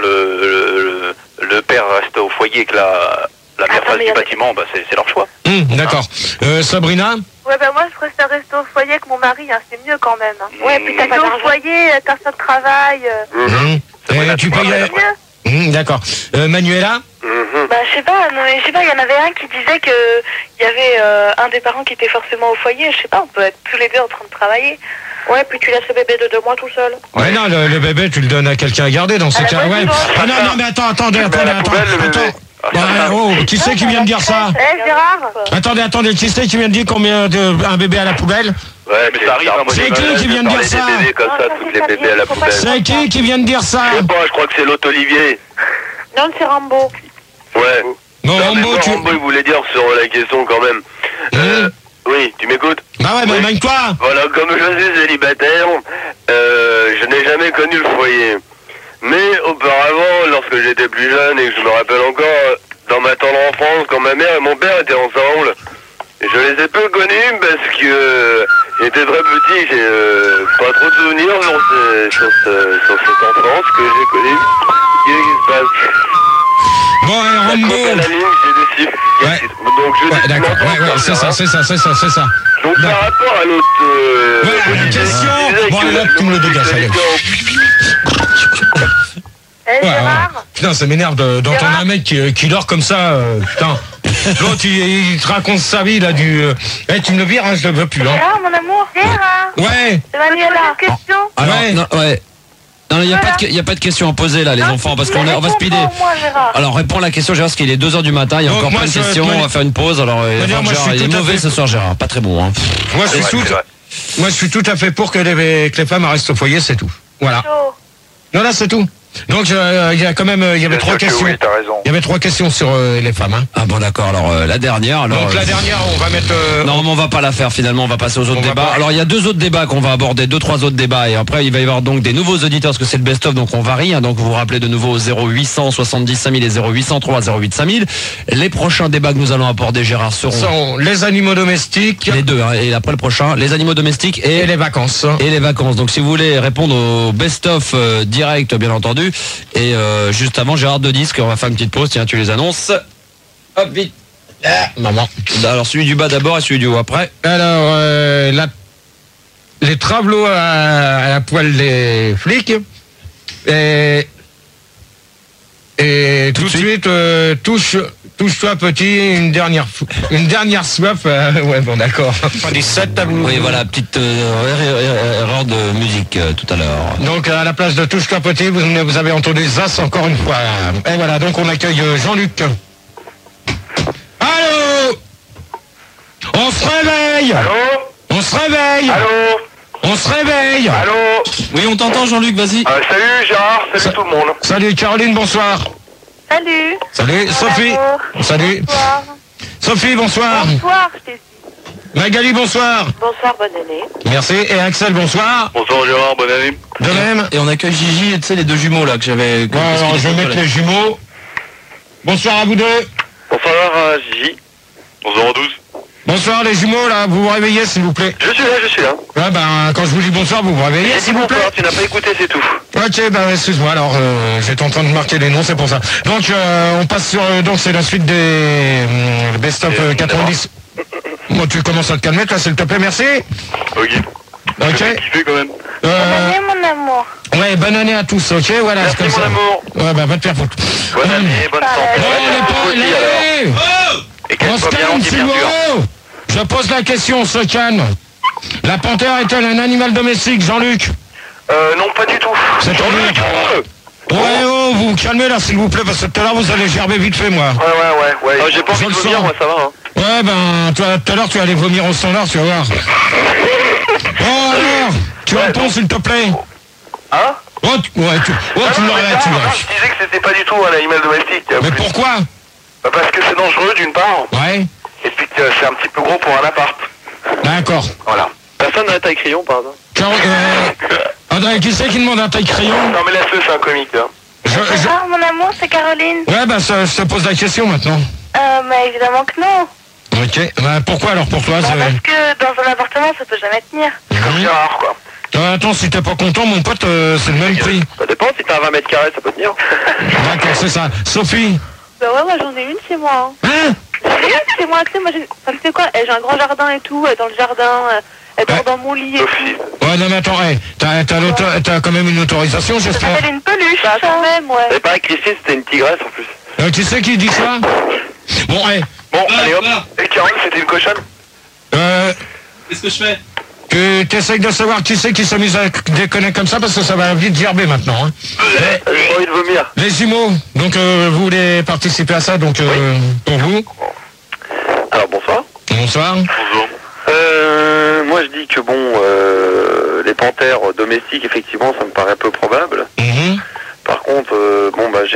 le le, le père reste au foyer et que la la mère Attends, fasse mais du y a- bâtiment, bah c'est c'est leur choix. Hum, d'accord. Euh, Sabrina, Ouais, ben moi, je préfère rester au foyer avec mon mari, hein, c'est mieux quand même. hein. Ouais, puis t'as pas Au d'argent. foyer, euh, t'as ça de travail. euh, Hum. C'est vrai, Eh, là, tu tu payes. vois, euh, là, mieux. hum, d'accord. Euh, Manuela, Mhm. Bah, je sais pas, non, mais je sais pas, il y en avait un qui disait que il y avait euh, un des parents qui était forcément au foyer, je sais pas, on peut être tous les deux en train de travailler. Ouais, puis tu laisses le bébé de deux mois tout seul. ouais, non, le, le bébé, tu le donnes à quelqu'un à garder dans ces Ah, cas. bah, Ouais. vas-y, Ah non, non, mais attends, attendez, Tu le mets à attendez, la attends, poubelle, le bébé. attends. Ah, Ouais, oh, qui c'est qui vient de dire ça? Eh, Gérard Attendez, attendez, qui c'est qui vient de dire combien de un bébé à la poubelle? Ouais, mais ça arrive, hein, moi, C'est j'ai qui mal qui vient de parler dire ça? des bébés comme Non, ça, ça, toutes c'est les pas bébés bien, à la faut pas poubelle. C'est qui qui vient de dire ça? Je sais pas, je crois que c'est l'autre Olivier. Non, c'est Rambo. Ouais. Bon, Non, mais Rambo, moi, tu... Rambo, il voulait dire sur la question quand même. Euh, oui, tu m'écoutes? Bah ouais, bah Oui. éloigne-toi. Voilà, comme je suis célibataire, euh, je n'ai jamais connu le foyer. Mais auparavant, lorsque j'étais plus jeune et que je me rappelle encore, dans ma tendre enfance, quand ma mère et mon père étaient ensemble, je les ai peu connus parce que euh, j'étais très petit, j'ai euh, pas trop de souvenirs sur, ce- sur, ce- sur cette enfance que j'ai connue. Qu'est-ce qui se passe? Bon, eh, La Rambo. côte à la ligne, j'ai décidé. Ouais. Donc je Ouais, dis d'accord, ouais, ouais, c'est ça, c'est ça, c'est ça, c'est ça. Donc par rapport à l'autre... Euh, Ouais, la Olivier, question- qui disait bon, que allez, la- hop, tu me le dégages, allez. Eh, Ouais, ouais. Gérard Putain, ça m'énerve de- d'entendre Gérard un mec qui, qui dort comme ça. euh, putain. L'autre, il, il te raconte sa vie, là, du... euh, Eh, tu me le vires, hein, je le veux plus, hein. Gérard, mon amour Gérard Ouais, C'est Manuela une question Alors, Ouais. non, ouais. Non, il n'y a, pas de- y a pas de questions à poser là, les Non, enfants, parce mais qu'on est- on va réponds speeder. pas, moi, Gérard. Alors, réponds à la question, Gérard, parce qu'il est deux heures du matin, il y a Donc, encore moi, plein de je- questions, moi, on va faire une pause. Alors, euh, dire, moi, je Gérard, suis il est tout à mauvais fait- ce soir, Gérard, pas très bon. Hein. moi, je suis Ouais, tout... c'est vrai. Moi, je suis tout à fait pour que les, que les femmes restent au foyer, c'est tout. Voilà. Chaud. Non, là, c'est tout. Donc, euh, il y a quand même... euh, Il y avait Bien trois sûr que questions. oui, t'as raison. Il y avait trois questions sur euh, les femmes, hein. Ah bon, d'accord, alors euh, la dernière. Alors, Donc, la euh, dernière, on va mettre... euh, Non, mais on va pas la faire finalement, on va passer aux autres On va débats. pas. Alors il y a deux autres débats qu'on va aborder, deux, trois autres débats, et après il va y avoir donc des nouveaux auditeurs, parce que c'est le best-of, donc on varie, hein. Donc vous vous rappelez de nouveau au zéro huit cent soixante-dix cinq mille et zéro huit cent trois zéro huit cinq mille. Les prochains débats que nous allons aborder, Gérard, seront sont les animaux domestiques les deux, hein, et après le prochain, les animaux domestiques et, et les vacances. et les vacances. Donc si vous voulez répondre au best-of euh, direct, bien entendu, et euh, juste avant, Gérard de disques, on va faire une petite pause, tiens, tu les annonces. Hop, vite. Ah, maman. Alors celui du bas d'abord et celui du haut après. Alors, euh, la- les travelots à, à la poêle des flics. Et, et tout, de suite, euh, touche, touche-toi petit, une dernière, fou- une dernière soif. euh, ouais, bon, d'accord. Pas dix-sept, à vous. Oui, voilà, petite euh, erreur- erreur erreur de musique euh, tout à l'heure. Donc, à la place de touche-toi petit, vous, vous avez entendu Zas encore une fois. Et voilà, donc on accueille euh, Jean-Luc. Allô? On se réveille! Allô? On se réveille! Allô? On se réveille! Allô? Oui, on t'entend, Jean-Luc, vas-y. Euh, salut Gérard, salut Ça- tout le monde. Salut Caroline, bonsoir. Salut. Salut Sophie. Bonjour. Salut. Bonsoir. Sophie, bonsoir. Bonsoir, je t'ai Magali, bonsoir. Bonsoir, bonne année. Merci. Et Axel, bonsoir. Bonsoir Gérard, bonne année. De même. Et on accueille Gigi, tu sais, les deux jumeaux là que j'avais. que- Bon, parce alors, qu'il je vais était mettre aux les jumeaux. Bonsoir à vous deux. Bonsoir euh, Gigi. Bonsoir douze. Bonsoir les jumeaux, là. Vous vous réveillez, s'il vous plaît. Je suis là, je suis là. Ouais, ben, quand je vous dis bonsoir, vous vous réveillez, J'ai dit s'il vous plaît. bonsoir, tu n'as pas écouté, c'est tout. Ok, ben excuse-moi, alors euh, j'étais en train de marquer les noms, c'est pour ça. Donc euh, on passe sur, euh, donc c'est la suite des euh, best of euh, quatre-vingt-dix. Bon, tu commences à te calmer, toi, s'il te plaît, merci. Ok. Ok. Kiffer quand même. Euh, Bonne année, mon amour. ouais, bonne année à tous, ok, voilà. Merci c'est comme mon ça. amour. Ouais, bah va te faire foutre. Bonne année, bonne santé. Non, on n'est pas... Aussi, alors. Allez, Et qu'elle on se soit bien calme, longtemps, s'il bien vous sûr. plaît. Je pose la question, on se calme. La panthère est-elle un animal domestique, Jean-Luc? Euh, non, pas du tout. C'est-à-dire... Ouais, oh, vous vous calmez là, s'il vous plaît, parce que tout à l'heure, vous allez gerber vite fait, moi. Ouais, ouais, ouais, ouais. Ah, j'ai pas envie Je de le vomir, sens. moi, ça va, hein. Ouais, ben, toi, tout à l'heure, tu vas aller vomir au standard, tu vas voir. Oh, alors, tu réponds, s'il te plaît. Hein? Oh, tu, ouais, tu, oh, Ah tu non, l'aurais, mais tu non, l'aurais. non, je disais que c'était pas du tout un animal domestique. Mais pourquoi? Bah, parce que c'est dangereux, d'une part. Ouais. Et puis que c'est un petit peu gros pour un appart. D'accord. Voilà. Personne n'a la taille crayon, par exemple. Car, euh, André, qui c'est qui demande un taille crayon? Non, mais laisse-le, c'est un comique, hein. Je, je... Ah, mon amour, c'est Caroline. Ouais, bah, ça, je te pose la question maintenant. Euh, mais évidemment que non. Ok. Bah, pourquoi alors pour toi? Bah, c'est... parce que dans un appartement, ça peut jamais tenir. Mhm. rare, quoi. Euh, attends, si t'es pas content, mon pote, euh, c'est le même prix. Ça dépend, si t'as vingt mètres carrés, ça peut tenir. D'accord, c'est ça. Sophie? Bah ouais, moi j'en ai une chez moi. Hein. Hein? J'en ai une chez moi, tu sais, moi j'ai... Enfin, tu sais quoi, j'ai un grand jardin et tout, elle est dans le jardin, euh, elle dort Ouais. dans mon lit et tout. Ouais, non, mais attends, hey, t'as, t'as, l'auto- t'as quand même une autorisation, Ça j'espère. s'appelle une peluche. Bah quand même, ouais. C'est pas Christine, c'était une tigresse, en plus. Euh, qui c'est qui dit ça? Bon, hey, Bon, Là, allez hop. là. Et Carole, c'était une cochonne? euh, Qu'est-ce que je fais? que t'essayes de savoir qui c'est qui s'amuse à déconner comme ça, parce que ça va vite gerber maintenant, hein. J'ai envie de vomir. Les jumeaux, donc euh, vous voulez participer à ça, donc euh, pour vous. Alors, bonsoir. Bonsoir. Bonjour. Euh, moi, je dis que bon, euh, les panthères domestiques, effectivement, ça me paraît peu probable. Mhm. Par contre, euh, bon, bah, j'ai